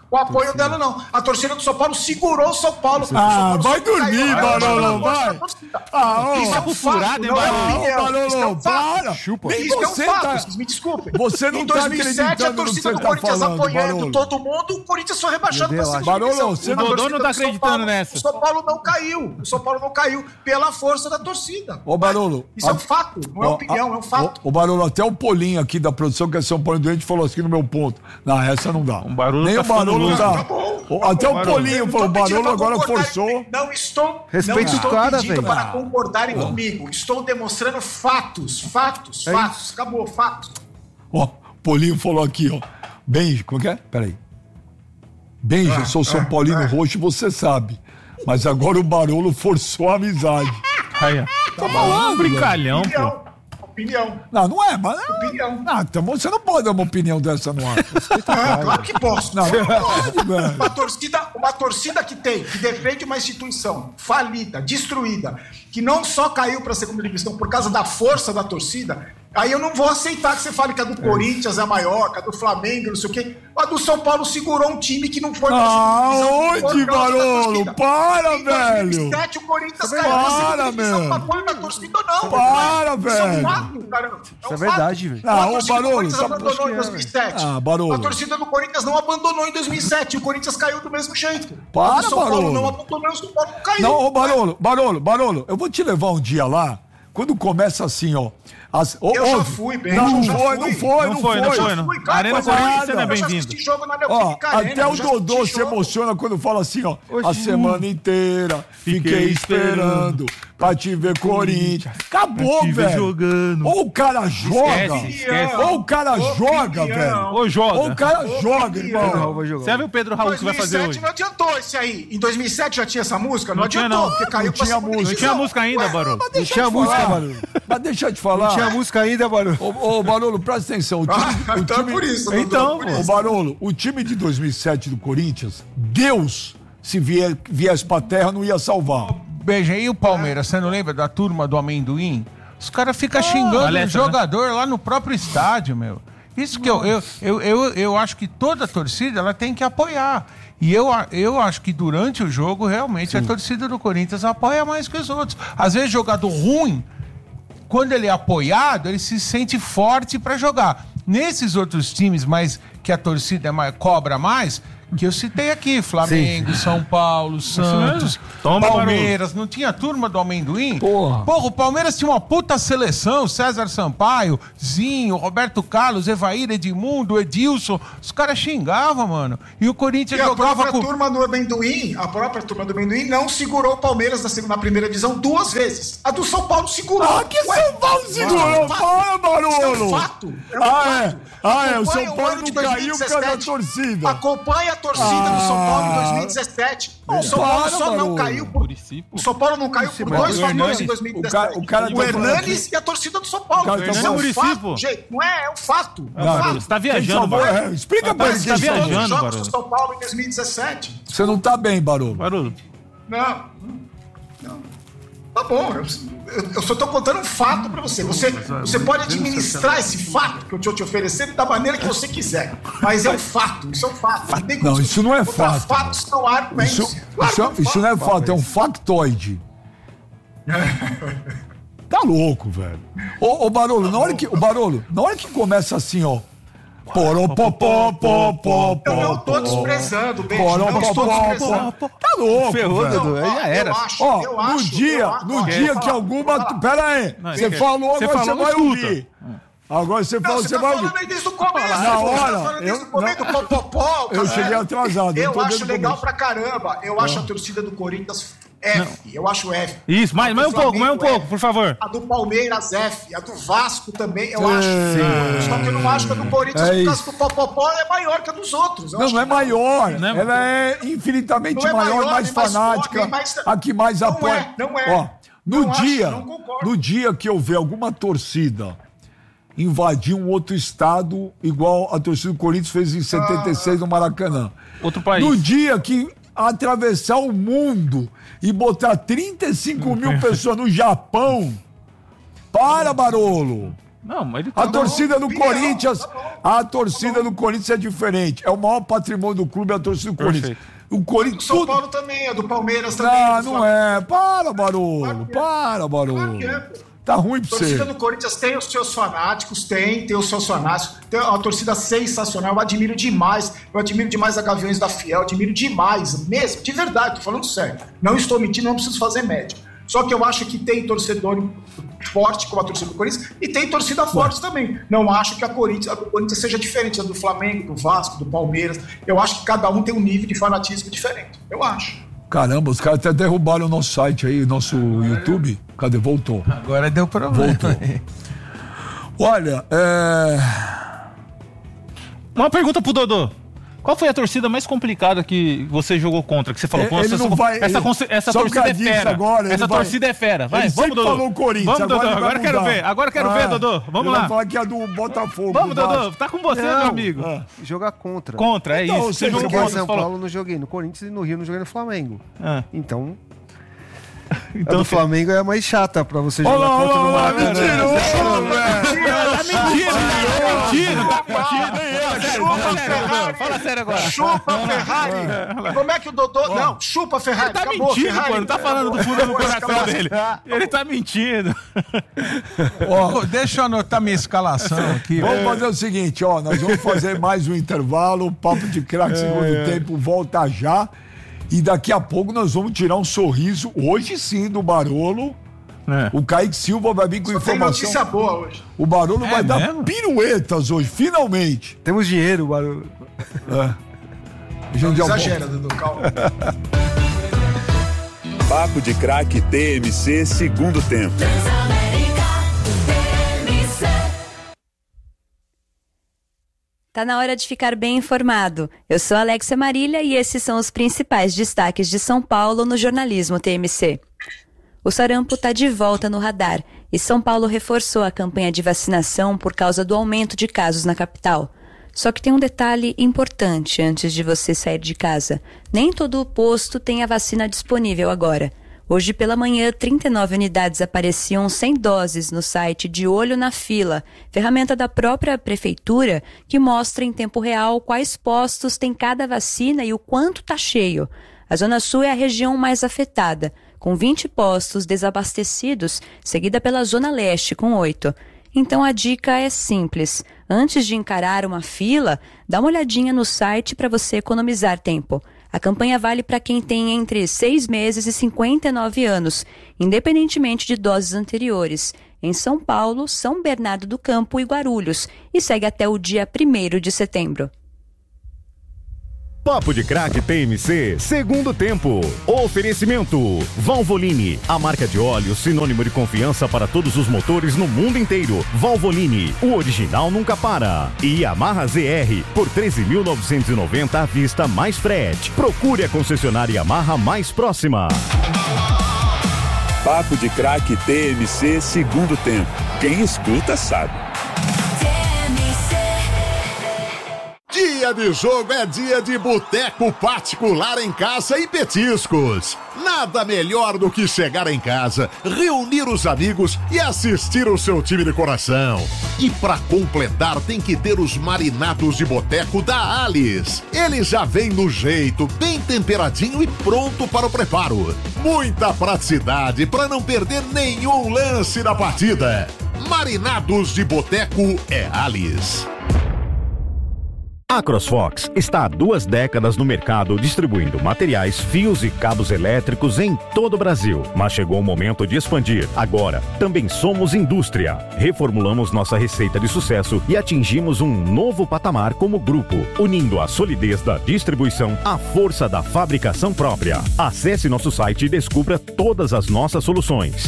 Speaker 6: o apoio dela, não. A torcida do São Paulo segurou o São Paulo.
Speaker 1: Vai dormir, Barolo, vai.
Speaker 6: Isso é um fato, não é opinião. Isso é um fato.
Speaker 1: Nem
Speaker 6: Isso é um
Speaker 1: você
Speaker 6: fato,
Speaker 1: tá...
Speaker 6: vocês me desculpem.
Speaker 1: Você não
Speaker 6: em
Speaker 1: tá
Speaker 6: 2007, a
Speaker 1: acreditando no que
Speaker 6: torcida
Speaker 1: você
Speaker 6: do
Speaker 1: tá
Speaker 6: Corinthians
Speaker 1: falando,
Speaker 6: apoiando
Speaker 1: Barolo.
Speaker 6: todo mundo, o Corinthians foi rebaixado pra segunda
Speaker 1: Barolo,
Speaker 6: divisão.
Speaker 1: você
Speaker 6: A
Speaker 1: não-
Speaker 6: torcida
Speaker 5: Dodô não tá
Speaker 6: do São
Speaker 5: acreditando
Speaker 6: Paulo-
Speaker 5: nessa.
Speaker 6: O São Paulo não caiu. O São Paulo não caiu pela força da torcida.
Speaker 1: Ô, Barolo.
Speaker 6: Isso é um fato, não é opinião, é um fato.
Speaker 1: Ô, Barolo, até o Polinho aqui da produção, que é São Paulo doente, falou assim no meu ponto. Não, essa não dá.
Speaker 5: Barolo
Speaker 1: Nem
Speaker 5: tá
Speaker 1: o Barolo
Speaker 5: falando
Speaker 1: dá.
Speaker 6: Tá bom.
Speaker 1: Até o
Speaker 5: Barolo.
Speaker 1: Polinho
Speaker 6: Eu não
Speaker 1: falou,
Speaker 6: tô
Speaker 1: o
Speaker 6: pedindo
Speaker 1: Barolo
Speaker 6: pra
Speaker 1: agora
Speaker 6: concordarem
Speaker 1: forçou.
Speaker 6: comigo. Não estou,
Speaker 3: Respeita
Speaker 6: não estou
Speaker 3: o cara,
Speaker 6: pedindo
Speaker 3: velho.
Speaker 6: para concordarem comigo. Estou demonstrando fatos. Fatos. Acabou, fatos.
Speaker 1: Ó, o Polinho falou aqui, ó. Benji, como que é? Peraí. Benji, sou São Paulino roxo, você sabe. Mas agora o Barolo forçou a amizade.
Speaker 5: Aí, ó. Tá falando, brincalhão, pô.
Speaker 6: Opinião.
Speaker 1: Não, não é, mas...
Speaker 6: Opinião.
Speaker 1: Não, então você não pode dar uma opinião dessa no ar.
Speaker 6: Claro que posso.
Speaker 1: Não, não pode, velho.
Speaker 6: Uma torcida que defende uma instituição falida, destruída, que não só caiu para a segunda divisão por causa da força da torcida, aí eu não vou aceitar que você fale que a do Corinthians é a maior, que a do Flamengo, não sei o quê. A do São Paulo segurou um time que não foi pra segunda divisão,
Speaker 1: Onde,
Speaker 6: por causa da
Speaker 1: Barolo?
Speaker 6: torcida.
Speaker 1: Para,
Speaker 6: Em
Speaker 1: velho.
Speaker 6: 2007, o Corinthians
Speaker 1: Para,
Speaker 6: caiu pra segunda divisão
Speaker 1: meu.
Speaker 6: com apoio da torcida, não.
Speaker 1: Para,
Speaker 6: Isso é um
Speaker 1: velho.
Speaker 6: fato, caramba.
Speaker 3: Isso é verdade, velho.
Speaker 1: Não,
Speaker 6: A
Speaker 1: ô,
Speaker 6: torcida do
Speaker 1: Barolo,
Speaker 6: Corinthians
Speaker 1: sabe-
Speaker 6: abandonou em 2007.
Speaker 1: Ah, Barolo.
Speaker 6: A torcida do Corinthians não abandonou em 2007. O Corinthians caiu do mesmo jeito.
Speaker 1: Para,
Speaker 6: O São Paulo
Speaker 1: Barolo.
Speaker 6: não abandonou, o São Paulo não caiu.
Speaker 1: Não, ô, Barolo, eu vou te levar um dia lá, quando começa assim, ó.
Speaker 6: Eu já fui, bem.
Speaker 1: Não,
Speaker 6: eu já
Speaker 1: foi,
Speaker 6: fui.
Speaker 1: não foi.
Speaker 5: Não foi, não.
Speaker 6: Fui,
Speaker 5: A Arena
Speaker 6: cara,
Speaker 5: Corinthians não é
Speaker 6: eu já
Speaker 5: bem-vindo.
Speaker 6: assisti jogo na
Speaker 1: Ó,
Speaker 6: Neoquímica Arena,
Speaker 1: até o
Speaker 6: eu já
Speaker 1: Dodô
Speaker 6: assisti
Speaker 1: se
Speaker 6: jogo.
Speaker 1: emociona quando fala assim, ó. A semana inteira fiquei esperando pra te ver Corinthians. Acabou,
Speaker 5: te ver
Speaker 1: velho.
Speaker 5: jogando.
Speaker 1: Ou o cara joga,
Speaker 5: Esquece.
Speaker 1: ou o cara joga, velho.
Speaker 5: Ô, joga.
Speaker 1: Ou o cara joga,
Speaker 3: Pedro Raul
Speaker 1: irmão.
Speaker 3: vai jogar.
Speaker 5: Você viu o Pedro Raul que vai fazer
Speaker 6: 2007
Speaker 5: hoje?
Speaker 6: não adiantou esse aí. Em 2007 já tinha essa música? Não
Speaker 5: tinha,
Speaker 6: adiantou,
Speaker 5: não.
Speaker 6: porque caiu
Speaker 1: Não
Speaker 6: pra
Speaker 1: tinha
Speaker 6: segunda
Speaker 1: música.
Speaker 5: Não tinha
Speaker 6: divisão.
Speaker 5: música ainda, Barolo.
Speaker 3: Não tinha música, Barolo.
Speaker 1: Mas deixa eu te falar.
Speaker 3: Não tinha música ainda, Barolo.
Speaker 1: Ô, Barolo, presta atenção. O time,
Speaker 6: Então é por isso. Dodô,
Speaker 5: Então,
Speaker 6: por
Speaker 5: pô.
Speaker 1: Ô,
Speaker 6: isso.
Speaker 1: Barolo, o time de 2007 do Corinthians, Deus, se viesse pra terra, não ia salvar.
Speaker 2: Beija, e o Palmeiras? Você não lembra da turma do amendoim? Os caras ficam xingando o
Speaker 5: Palestra, né?
Speaker 2: jogador lá no próprio estádio, meu. Isso que eu acho que toda torcida ela tem que apoiar. E eu acho que durante o jogo, realmente, a torcida do Corinthians apoia mais que os outros. Às vezes, jogador ruim, quando ele é apoiado, ele se sente forte pra jogar. Nesses outros times, mas que a torcida cobra mais, que eu citei aqui, Flamengo, São Paulo, Santos,
Speaker 5: Toma,
Speaker 2: Palmeiras, não tinha turma do amendoim?
Speaker 1: Porra.
Speaker 2: O Palmeiras tinha uma puta seleção, César Sampaio, Zinho, Roberto Carlos, Evair, Edmundo, Edilson, os caras xingavam, mano. E o Corinthians
Speaker 6: E a
Speaker 2: jogava
Speaker 6: própria
Speaker 2: com...
Speaker 6: turma do amendoim, não segurou o Palmeiras na primeira divisão 2 vezes. A do São Paulo segurou.
Speaker 1: Ah, que São Paulo segurou? Para, Barolo!
Speaker 6: Isso é um fato. É um fato.
Speaker 1: O
Speaker 6: Acompanha
Speaker 1: São
Speaker 6: o
Speaker 1: Paulo
Speaker 6: ano de
Speaker 1: não caiu por causa da
Speaker 6: 2017.
Speaker 1: torcida.
Speaker 6: Acompanha a torcida do São Paulo em 2017. O São Paulo
Speaker 1: para,
Speaker 6: só não
Speaker 1: Barolo.
Speaker 6: caiu por... O São Paulo não caiu por 2 fatores em 2017.
Speaker 1: o cara tá falando
Speaker 6: Hernanes e a torcida do São Paulo.
Speaker 1: O cara tá
Speaker 6: Isso é
Speaker 1: falando-
Speaker 6: um
Speaker 5: Muricy,
Speaker 6: fato,
Speaker 5: pô.
Speaker 6: gente. Não é, é um fato. É um
Speaker 1: Não,
Speaker 6: fato.
Speaker 5: Você tá
Speaker 1: Quem
Speaker 5: viajando,
Speaker 1: salvou
Speaker 5: Barolo.
Speaker 1: explica pra ele
Speaker 5: Você tá
Speaker 1: quem salvou.
Speaker 5: viajando,
Speaker 6: Jogos
Speaker 5: Barolo.
Speaker 6: do São Paulo em 2017.
Speaker 1: Você não tá bem, Barolo.
Speaker 5: Barolo.
Speaker 6: Não. Tá bom, eu só tô contando um fato pra você. Você pode administrar esse fato que eu tô te oferecendo da maneira que você quiser. Mas é um fato, isso é um fato. tem como
Speaker 1: Não, isso não é
Speaker 6: botar
Speaker 1: fato.
Speaker 6: Fatos não há argumentos.
Speaker 1: Isso não é fato, é um factoide. Tá louco, velho. Ô, Barolo, na hora que começa assim, ó. Poropopopopopó.
Speaker 6: Eu não tô desprezando, beijo. Não
Speaker 1: Poropopopó.
Speaker 6: estou desprezando.
Speaker 1: Tá louco,
Speaker 5: Ferrou,
Speaker 1: velho.
Speaker 5: Dudu. Aí já era.
Speaker 1: Ó,
Speaker 6: Eu
Speaker 1: no
Speaker 6: acho,
Speaker 1: dia que alguma... Pera aí,
Speaker 5: Não,
Speaker 1: você
Speaker 5: esquece.
Speaker 1: falou,
Speaker 5: Você
Speaker 1: agora você
Speaker 5: falou,
Speaker 1: vai
Speaker 5: escuta.
Speaker 1: ouvir. Agora você
Speaker 6: Não,
Speaker 1: falou,
Speaker 6: você
Speaker 1: você
Speaker 6: tá
Speaker 1: vai
Speaker 6: falando
Speaker 1: ouvir.
Speaker 6: aí desde o começo.
Speaker 1: Na
Speaker 6: Você tá
Speaker 1: hora,
Speaker 6: falando desde
Speaker 1: eu-
Speaker 6: o começo do popopó.
Speaker 1: Eu cheguei atrasado, eu
Speaker 6: Eu
Speaker 1: tô desde
Speaker 6: acho
Speaker 1: o
Speaker 6: legal
Speaker 1: começo.
Speaker 6: pra caramba. Eu acho a torcida do Corinthians F. Eu acho F.
Speaker 5: Isso, mais um pouco, por favor.
Speaker 6: A do Palmeiras F, a do Vasco também, eu acho. Só que eu não acho que a do Corinthians,
Speaker 1: É
Speaker 6: por causa
Speaker 1: isso.
Speaker 6: do Popopó, é maior que a dos outros. Eu
Speaker 1: Não,
Speaker 6: acho
Speaker 1: não é
Speaker 6: que
Speaker 1: maior.
Speaker 5: Não é-
Speaker 1: Ela é infinitamente
Speaker 6: Não é
Speaker 1: maior,
Speaker 6: maior,
Speaker 1: mais
Speaker 6: nem mais
Speaker 1: fanática,
Speaker 6: forte, nem mais-
Speaker 1: a que mais
Speaker 6: Não
Speaker 1: apoia.
Speaker 6: é, não é.
Speaker 1: Ó, no
Speaker 6: Não acho,
Speaker 1: dia,
Speaker 6: não concordo.
Speaker 1: no dia que eu ver alguma torcida invadir um outro estado, igual a torcida do Corinthians fez em 76 no Maracanã.
Speaker 5: Outro país.
Speaker 1: No dia que atravessar o mundo e botar 35 mil pessoas no Japão, para, Barolo.
Speaker 5: Não, mas ele
Speaker 1: A torcida do
Speaker 6: opinião,
Speaker 1: Corinthians,
Speaker 6: tá bom.
Speaker 1: a torcida do Corinthians é diferente. É o maior patrimônio do clube, a torcida do Corinthians. O
Speaker 6: Do
Speaker 1: Corinthians
Speaker 6: São
Speaker 1: tudo...
Speaker 6: Paulo também, é do Palmeiras também.
Speaker 1: Não,
Speaker 6: do
Speaker 1: não
Speaker 6: Flamengo.
Speaker 1: é. Para, Barolo.
Speaker 6: Claro que é.
Speaker 1: Para, Barolo.
Speaker 6: Claro que é, pô.
Speaker 1: Tá ruim
Speaker 6: A
Speaker 1: pra
Speaker 6: torcida
Speaker 1: você.
Speaker 6: do Corinthians tem os seus fanáticos, tem os seus fanáticos, tem uma torcida sensacional, eu admiro demais a Gaviões da Fiel, admiro demais, mesmo, de verdade, tô falando sério, não estou mentindo, não preciso fazer média, só que eu acho que tem torcedor forte como a torcida do Corinthians e tem torcida forte também, não acho que a do Corinthians seja diferente da do Flamengo, do Vasco, do Palmeiras, eu acho que cada um tem um nível de fanatismo diferente, eu acho.
Speaker 1: Caramba, os caras até derrubaram o nosso site aí, nosso YouTube. Cadê? Voltou.
Speaker 2: Agora deu problema.
Speaker 1: Voltou. Olha,
Speaker 5: Uma pergunta pro Dodô. Qual foi a torcida mais complicada que você jogou contra? Que você falou,
Speaker 1: Ele não vai-
Speaker 5: essa
Speaker 1: só
Speaker 5: torcida é
Speaker 1: por causa
Speaker 5: fera.
Speaker 1: disso agora, ele
Speaker 5: Essa
Speaker 1: vai-
Speaker 5: torcida é fera. Vai,
Speaker 1: ele
Speaker 5: vamos,
Speaker 1: sempre
Speaker 5: Dodô.
Speaker 1: falou o Corinthians,
Speaker 5: Vamos, Dodô.
Speaker 1: ele vai
Speaker 5: Agora quero
Speaker 1: mudar.
Speaker 5: ver. Agora quero ver, Dodô. Vamos
Speaker 1: ele
Speaker 5: lá.
Speaker 1: vai falar que é do Botafogo.
Speaker 5: Vamos,
Speaker 1: do Vasco.
Speaker 5: Dodô. Tá com você,
Speaker 3: Não.
Speaker 5: meu amigo.
Speaker 3: Jogar contra.
Speaker 5: Contra, é
Speaker 1: Então,
Speaker 5: isso.
Speaker 1: você
Speaker 5: Você jogou
Speaker 1: jogou
Speaker 3: Em
Speaker 5: contra,
Speaker 3: São
Speaker 5: você falou.
Speaker 3: Paulo não joguei no Corinthians e no Rio não joguei no Flamengo.
Speaker 5: Ah.
Speaker 3: Então,
Speaker 5: Então,
Speaker 3: a do Flamengo é mais chata pra você
Speaker 1: Olha
Speaker 3: jogar
Speaker 1: lá,
Speaker 3: contra no
Speaker 1: olha lá,
Speaker 3: Maracanã.
Speaker 1: mentiroso, velho.
Speaker 5: Tá mentindo, tá mentindo. Fala sério agora.
Speaker 6: Chupa Ferrari! Como é que o Dodô... Não, chupa Ferrari,
Speaker 5: Ele tá
Speaker 6: acabou,
Speaker 5: mentindo,
Speaker 6: Ferrari.
Speaker 5: pô. Não tá falando do fundo do coração
Speaker 6: Acabou.
Speaker 5: dele. Ele tá mentindo.
Speaker 2: Ó, deixa eu anotar minha escalação aqui.
Speaker 1: Vamos fazer o seguinte, ó, nós vamos fazer mais um intervalo, o Papo de Craque segundo tempo volta já, e daqui a pouco nós vamos tirar um sorriso, hoje sim, do Barolo. O Kaique Silva vai vir com
Speaker 6: Tem
Speaker 1: informação.
Speaker 6: notícia boa hoje.
Speaker 1: O Barolo vai dar
Speaker 2: mesmo?
Speaker 1: piruetas hoje, finalmente.
Speaker 3: Temos dinheiro, barulho.
Speaker 1: Gente,
Speaker 6: Exagera, Dudu, calma.
Speaker 9: Papo de Craque TMC segundo tempo.
Speaker 10: Tá na hora de ficar bem informado. Eu sou Alexia Marília e esses são os principais destaques de São Paulo no jornalismo TMC. O sarampo está de volta no radar e São Paulo reforçou a campanha de vacinação por causa do aumento de casos na capital. Só que tem um detalhe importante antes de você sair de casa. Nem todo o posto tem a vacina disponível agora. Hoje pela manhã, 39 unidades apareciam sem doses no site De Olho na Fila, ferramenta da própria prefeitura que mostra em tempo real quais postos tem cada vacina e o quanto está cheio. A Zona Sul é a região mais afetada, com 20 postos desabastecidos, seguida pela Zona Leste, com 8. Então a dica é simples. Antes de encarar uma fila, dá uma olhadinha no site para você economizar tempo. A campanha vale para quem tem entre 6 meses e 59 anos, independentemente de doses anteriores, em São Paulo, São Bernardo do Campo e Guarulhos, e segue até o dia 1º de setembro.
Speaker 11: Papo de Craque TMC, segundo tempo. Oferecimento Valvoline, a marca de óleo sinônimo de confiança para todos os motores no mundo inteiro. Valvoline, o original nunca para. E Yamaha ZR, por 13.990 à vista mais frete. Procure a concessionária Yamaha mais próxima.
Speaker 9: Papo de Craque TMC segundo tempo. Quem escuta sabe.
Speaker 12: Dia de jogo é dia de boteco particular em casa e petiscos. Nada melhor do que chegar em casa, reunir os amigos e assistir o seu time de coração. E pra completar tem que ter os marinados de boteco da Alice. Ele já vem no jeito, bem temperadinho e pronto para o preparo. Muita praticidade para não perder nenhum lance da partida. Marinados de boteco é Alice.
Speaker 11: A CrossFox está há 2 décadas no mercado distribuindo materiais, fios e cabos elétricos em todo o Brasil. Mas chegou o momento de expandir. Agora, também somos indústria. Reformulamos nossa receita de sucesso e atingimos um novo patamar como grupo, unindo a solidez da distribuição à força da fabricação própria. Acesse nosso site e descubra todas as nossas soluções.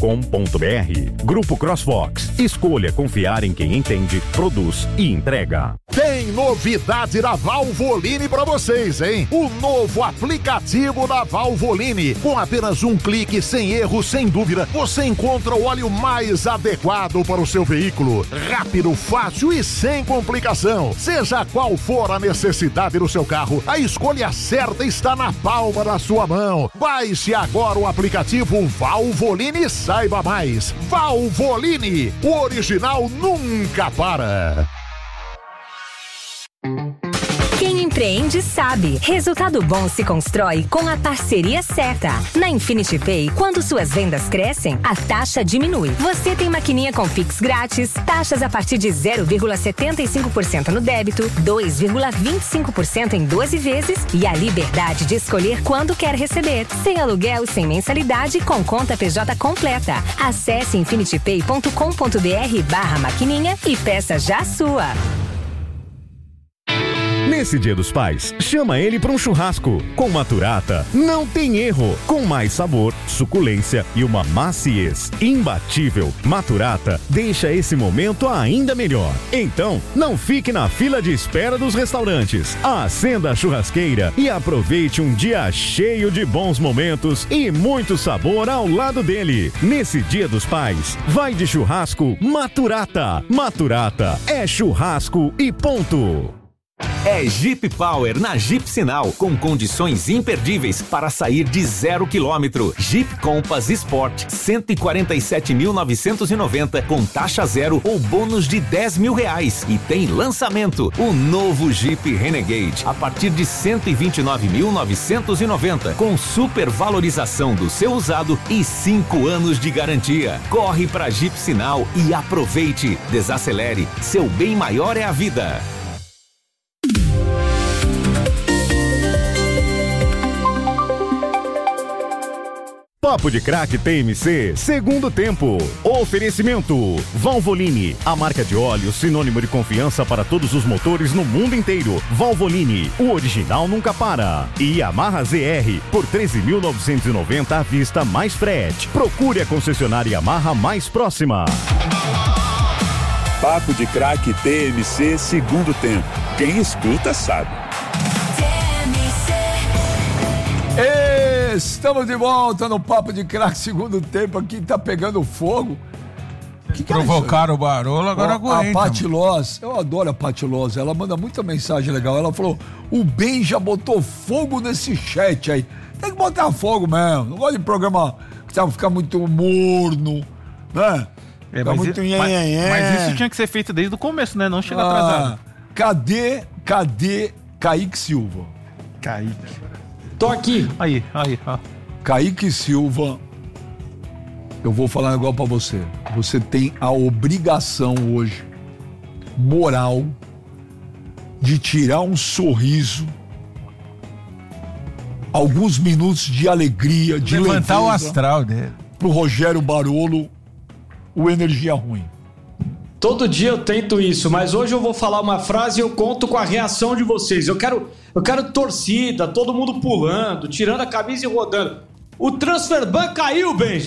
Speaker 11: grupocrossfox.com.br. Grupo CrossFox. Escolha confiar em quem entende, produz e entrega.
Speaker 12: Tem novidade da Valvoline pra vocês, hein? O novo aplicativo da Valvoline. Com apenas um clique, sem erro, sem dúvida, você encontra o óleo mais adequado para o seu veículo. Rápido, fácil e sem complicação. Seja qual for a necessidade do seu carro, a escolha certa está na palma da sua mão. Baixe agora o aplicativo Valvoline e saiba mais. Valvoline, o original nunca para.
Speaker 13: Quem empreende sabe. Resultado bom se constrói com a parceria certa. Na Infinity Pay, quando suas vendas crescem, a taxa diminui. Você tem maquininha com Pix grátis, taxas a partir de 0,75% no débito, 2,25% em 12 vezes e a liberdade de escolher quando quer receber. Sem aluguel, sem mensalidade, com conta PJ completa. Acesse infinitypay.com.br/maquininha e peça já a sua.
Speaker 11: Nesse Dia dos Pais, chama ele para um churrasco. Com Maturata, não tem erro. Com mais sabor, suculência e uma maciez imbatível, Maturata deixa esse momento ainda melhor. Então, não fique na fila de espera dos restaurantes. Acenda a churrasqueira e aproveite um dia cheio de bons momentos e muito sabor ao lado dele. Nesse Dia dos Pais, vai de churrasco Maturata. Maturata é churrasco e ponto.
Speaker 14: É Jeep Power na Jeep Sinal, com condições imperdíveis para sair de 0 km. Jeep Compass Sport, 147.990 com taxa zero ou bônus de R$10.000. E tem lançamento, o novo Jeep Renegade, a partir de 129.990 com supervalorização do seu usado e 5 anos de garantia. Corre pra Jeep Sinal e aproveite. Desacelere, seu bem maior é a vida.
Speaker 11: Papo de Craque TMC, segundo tempo. Oferecimento Valvoline, a marca de óleo sinônimo de confiança para todos os motores no mundo inteiro. Valvoline, o original nunca para. E Yamaha ZR, por 13.990 à vista mais frete. Procure a concessionária Yamaha mais próxima.
Speaker 9: Papo de Craque TMC, segundo tempo. Quem escuta sabe.
Speaker 1: Estamos de volta no Papo de Craque, segundo tempo. Aqui tá pegando fogo. Que
Speaker 2: provocaram o Barolo, agora aguenta.
Speaker 1: A Paty Loz, eu adoro a Paty Loz, ela manda muita mensagem legal. Ela falou, o Ben já botou fogo nesse chat aí. Tem que botar fogo mesmo. Não gosto de programa que ficar muito morno, né?
Speaker 5: Mas isso tinha que ser feito desde o começo, né? Não chega atrasado.
Speaker 1: Cadê Kaique Silva?
Speaker 5: Kaique.
Speaker 15: Tô aqui.
Speaker 5: Aí, ó.
Speaker 1: Kaique Silva, eu vou falar igual pra você. Você tem a obrigação hoje, moral, de tirar um sorriso, alguns minutos de alegria, de
Speaker 2: levantar o astral dele.
Speaker 1: Pro Rogério Barolo, o energia ruim.
Speaker 15: Todo dia eu tento isso, mas hoje eu vou falar uma frase e eu conto com a reação de vocês. Eu quero torcida, todo mundo pulando, tirando a camisa e rodando. O Transferban caiu, Benji.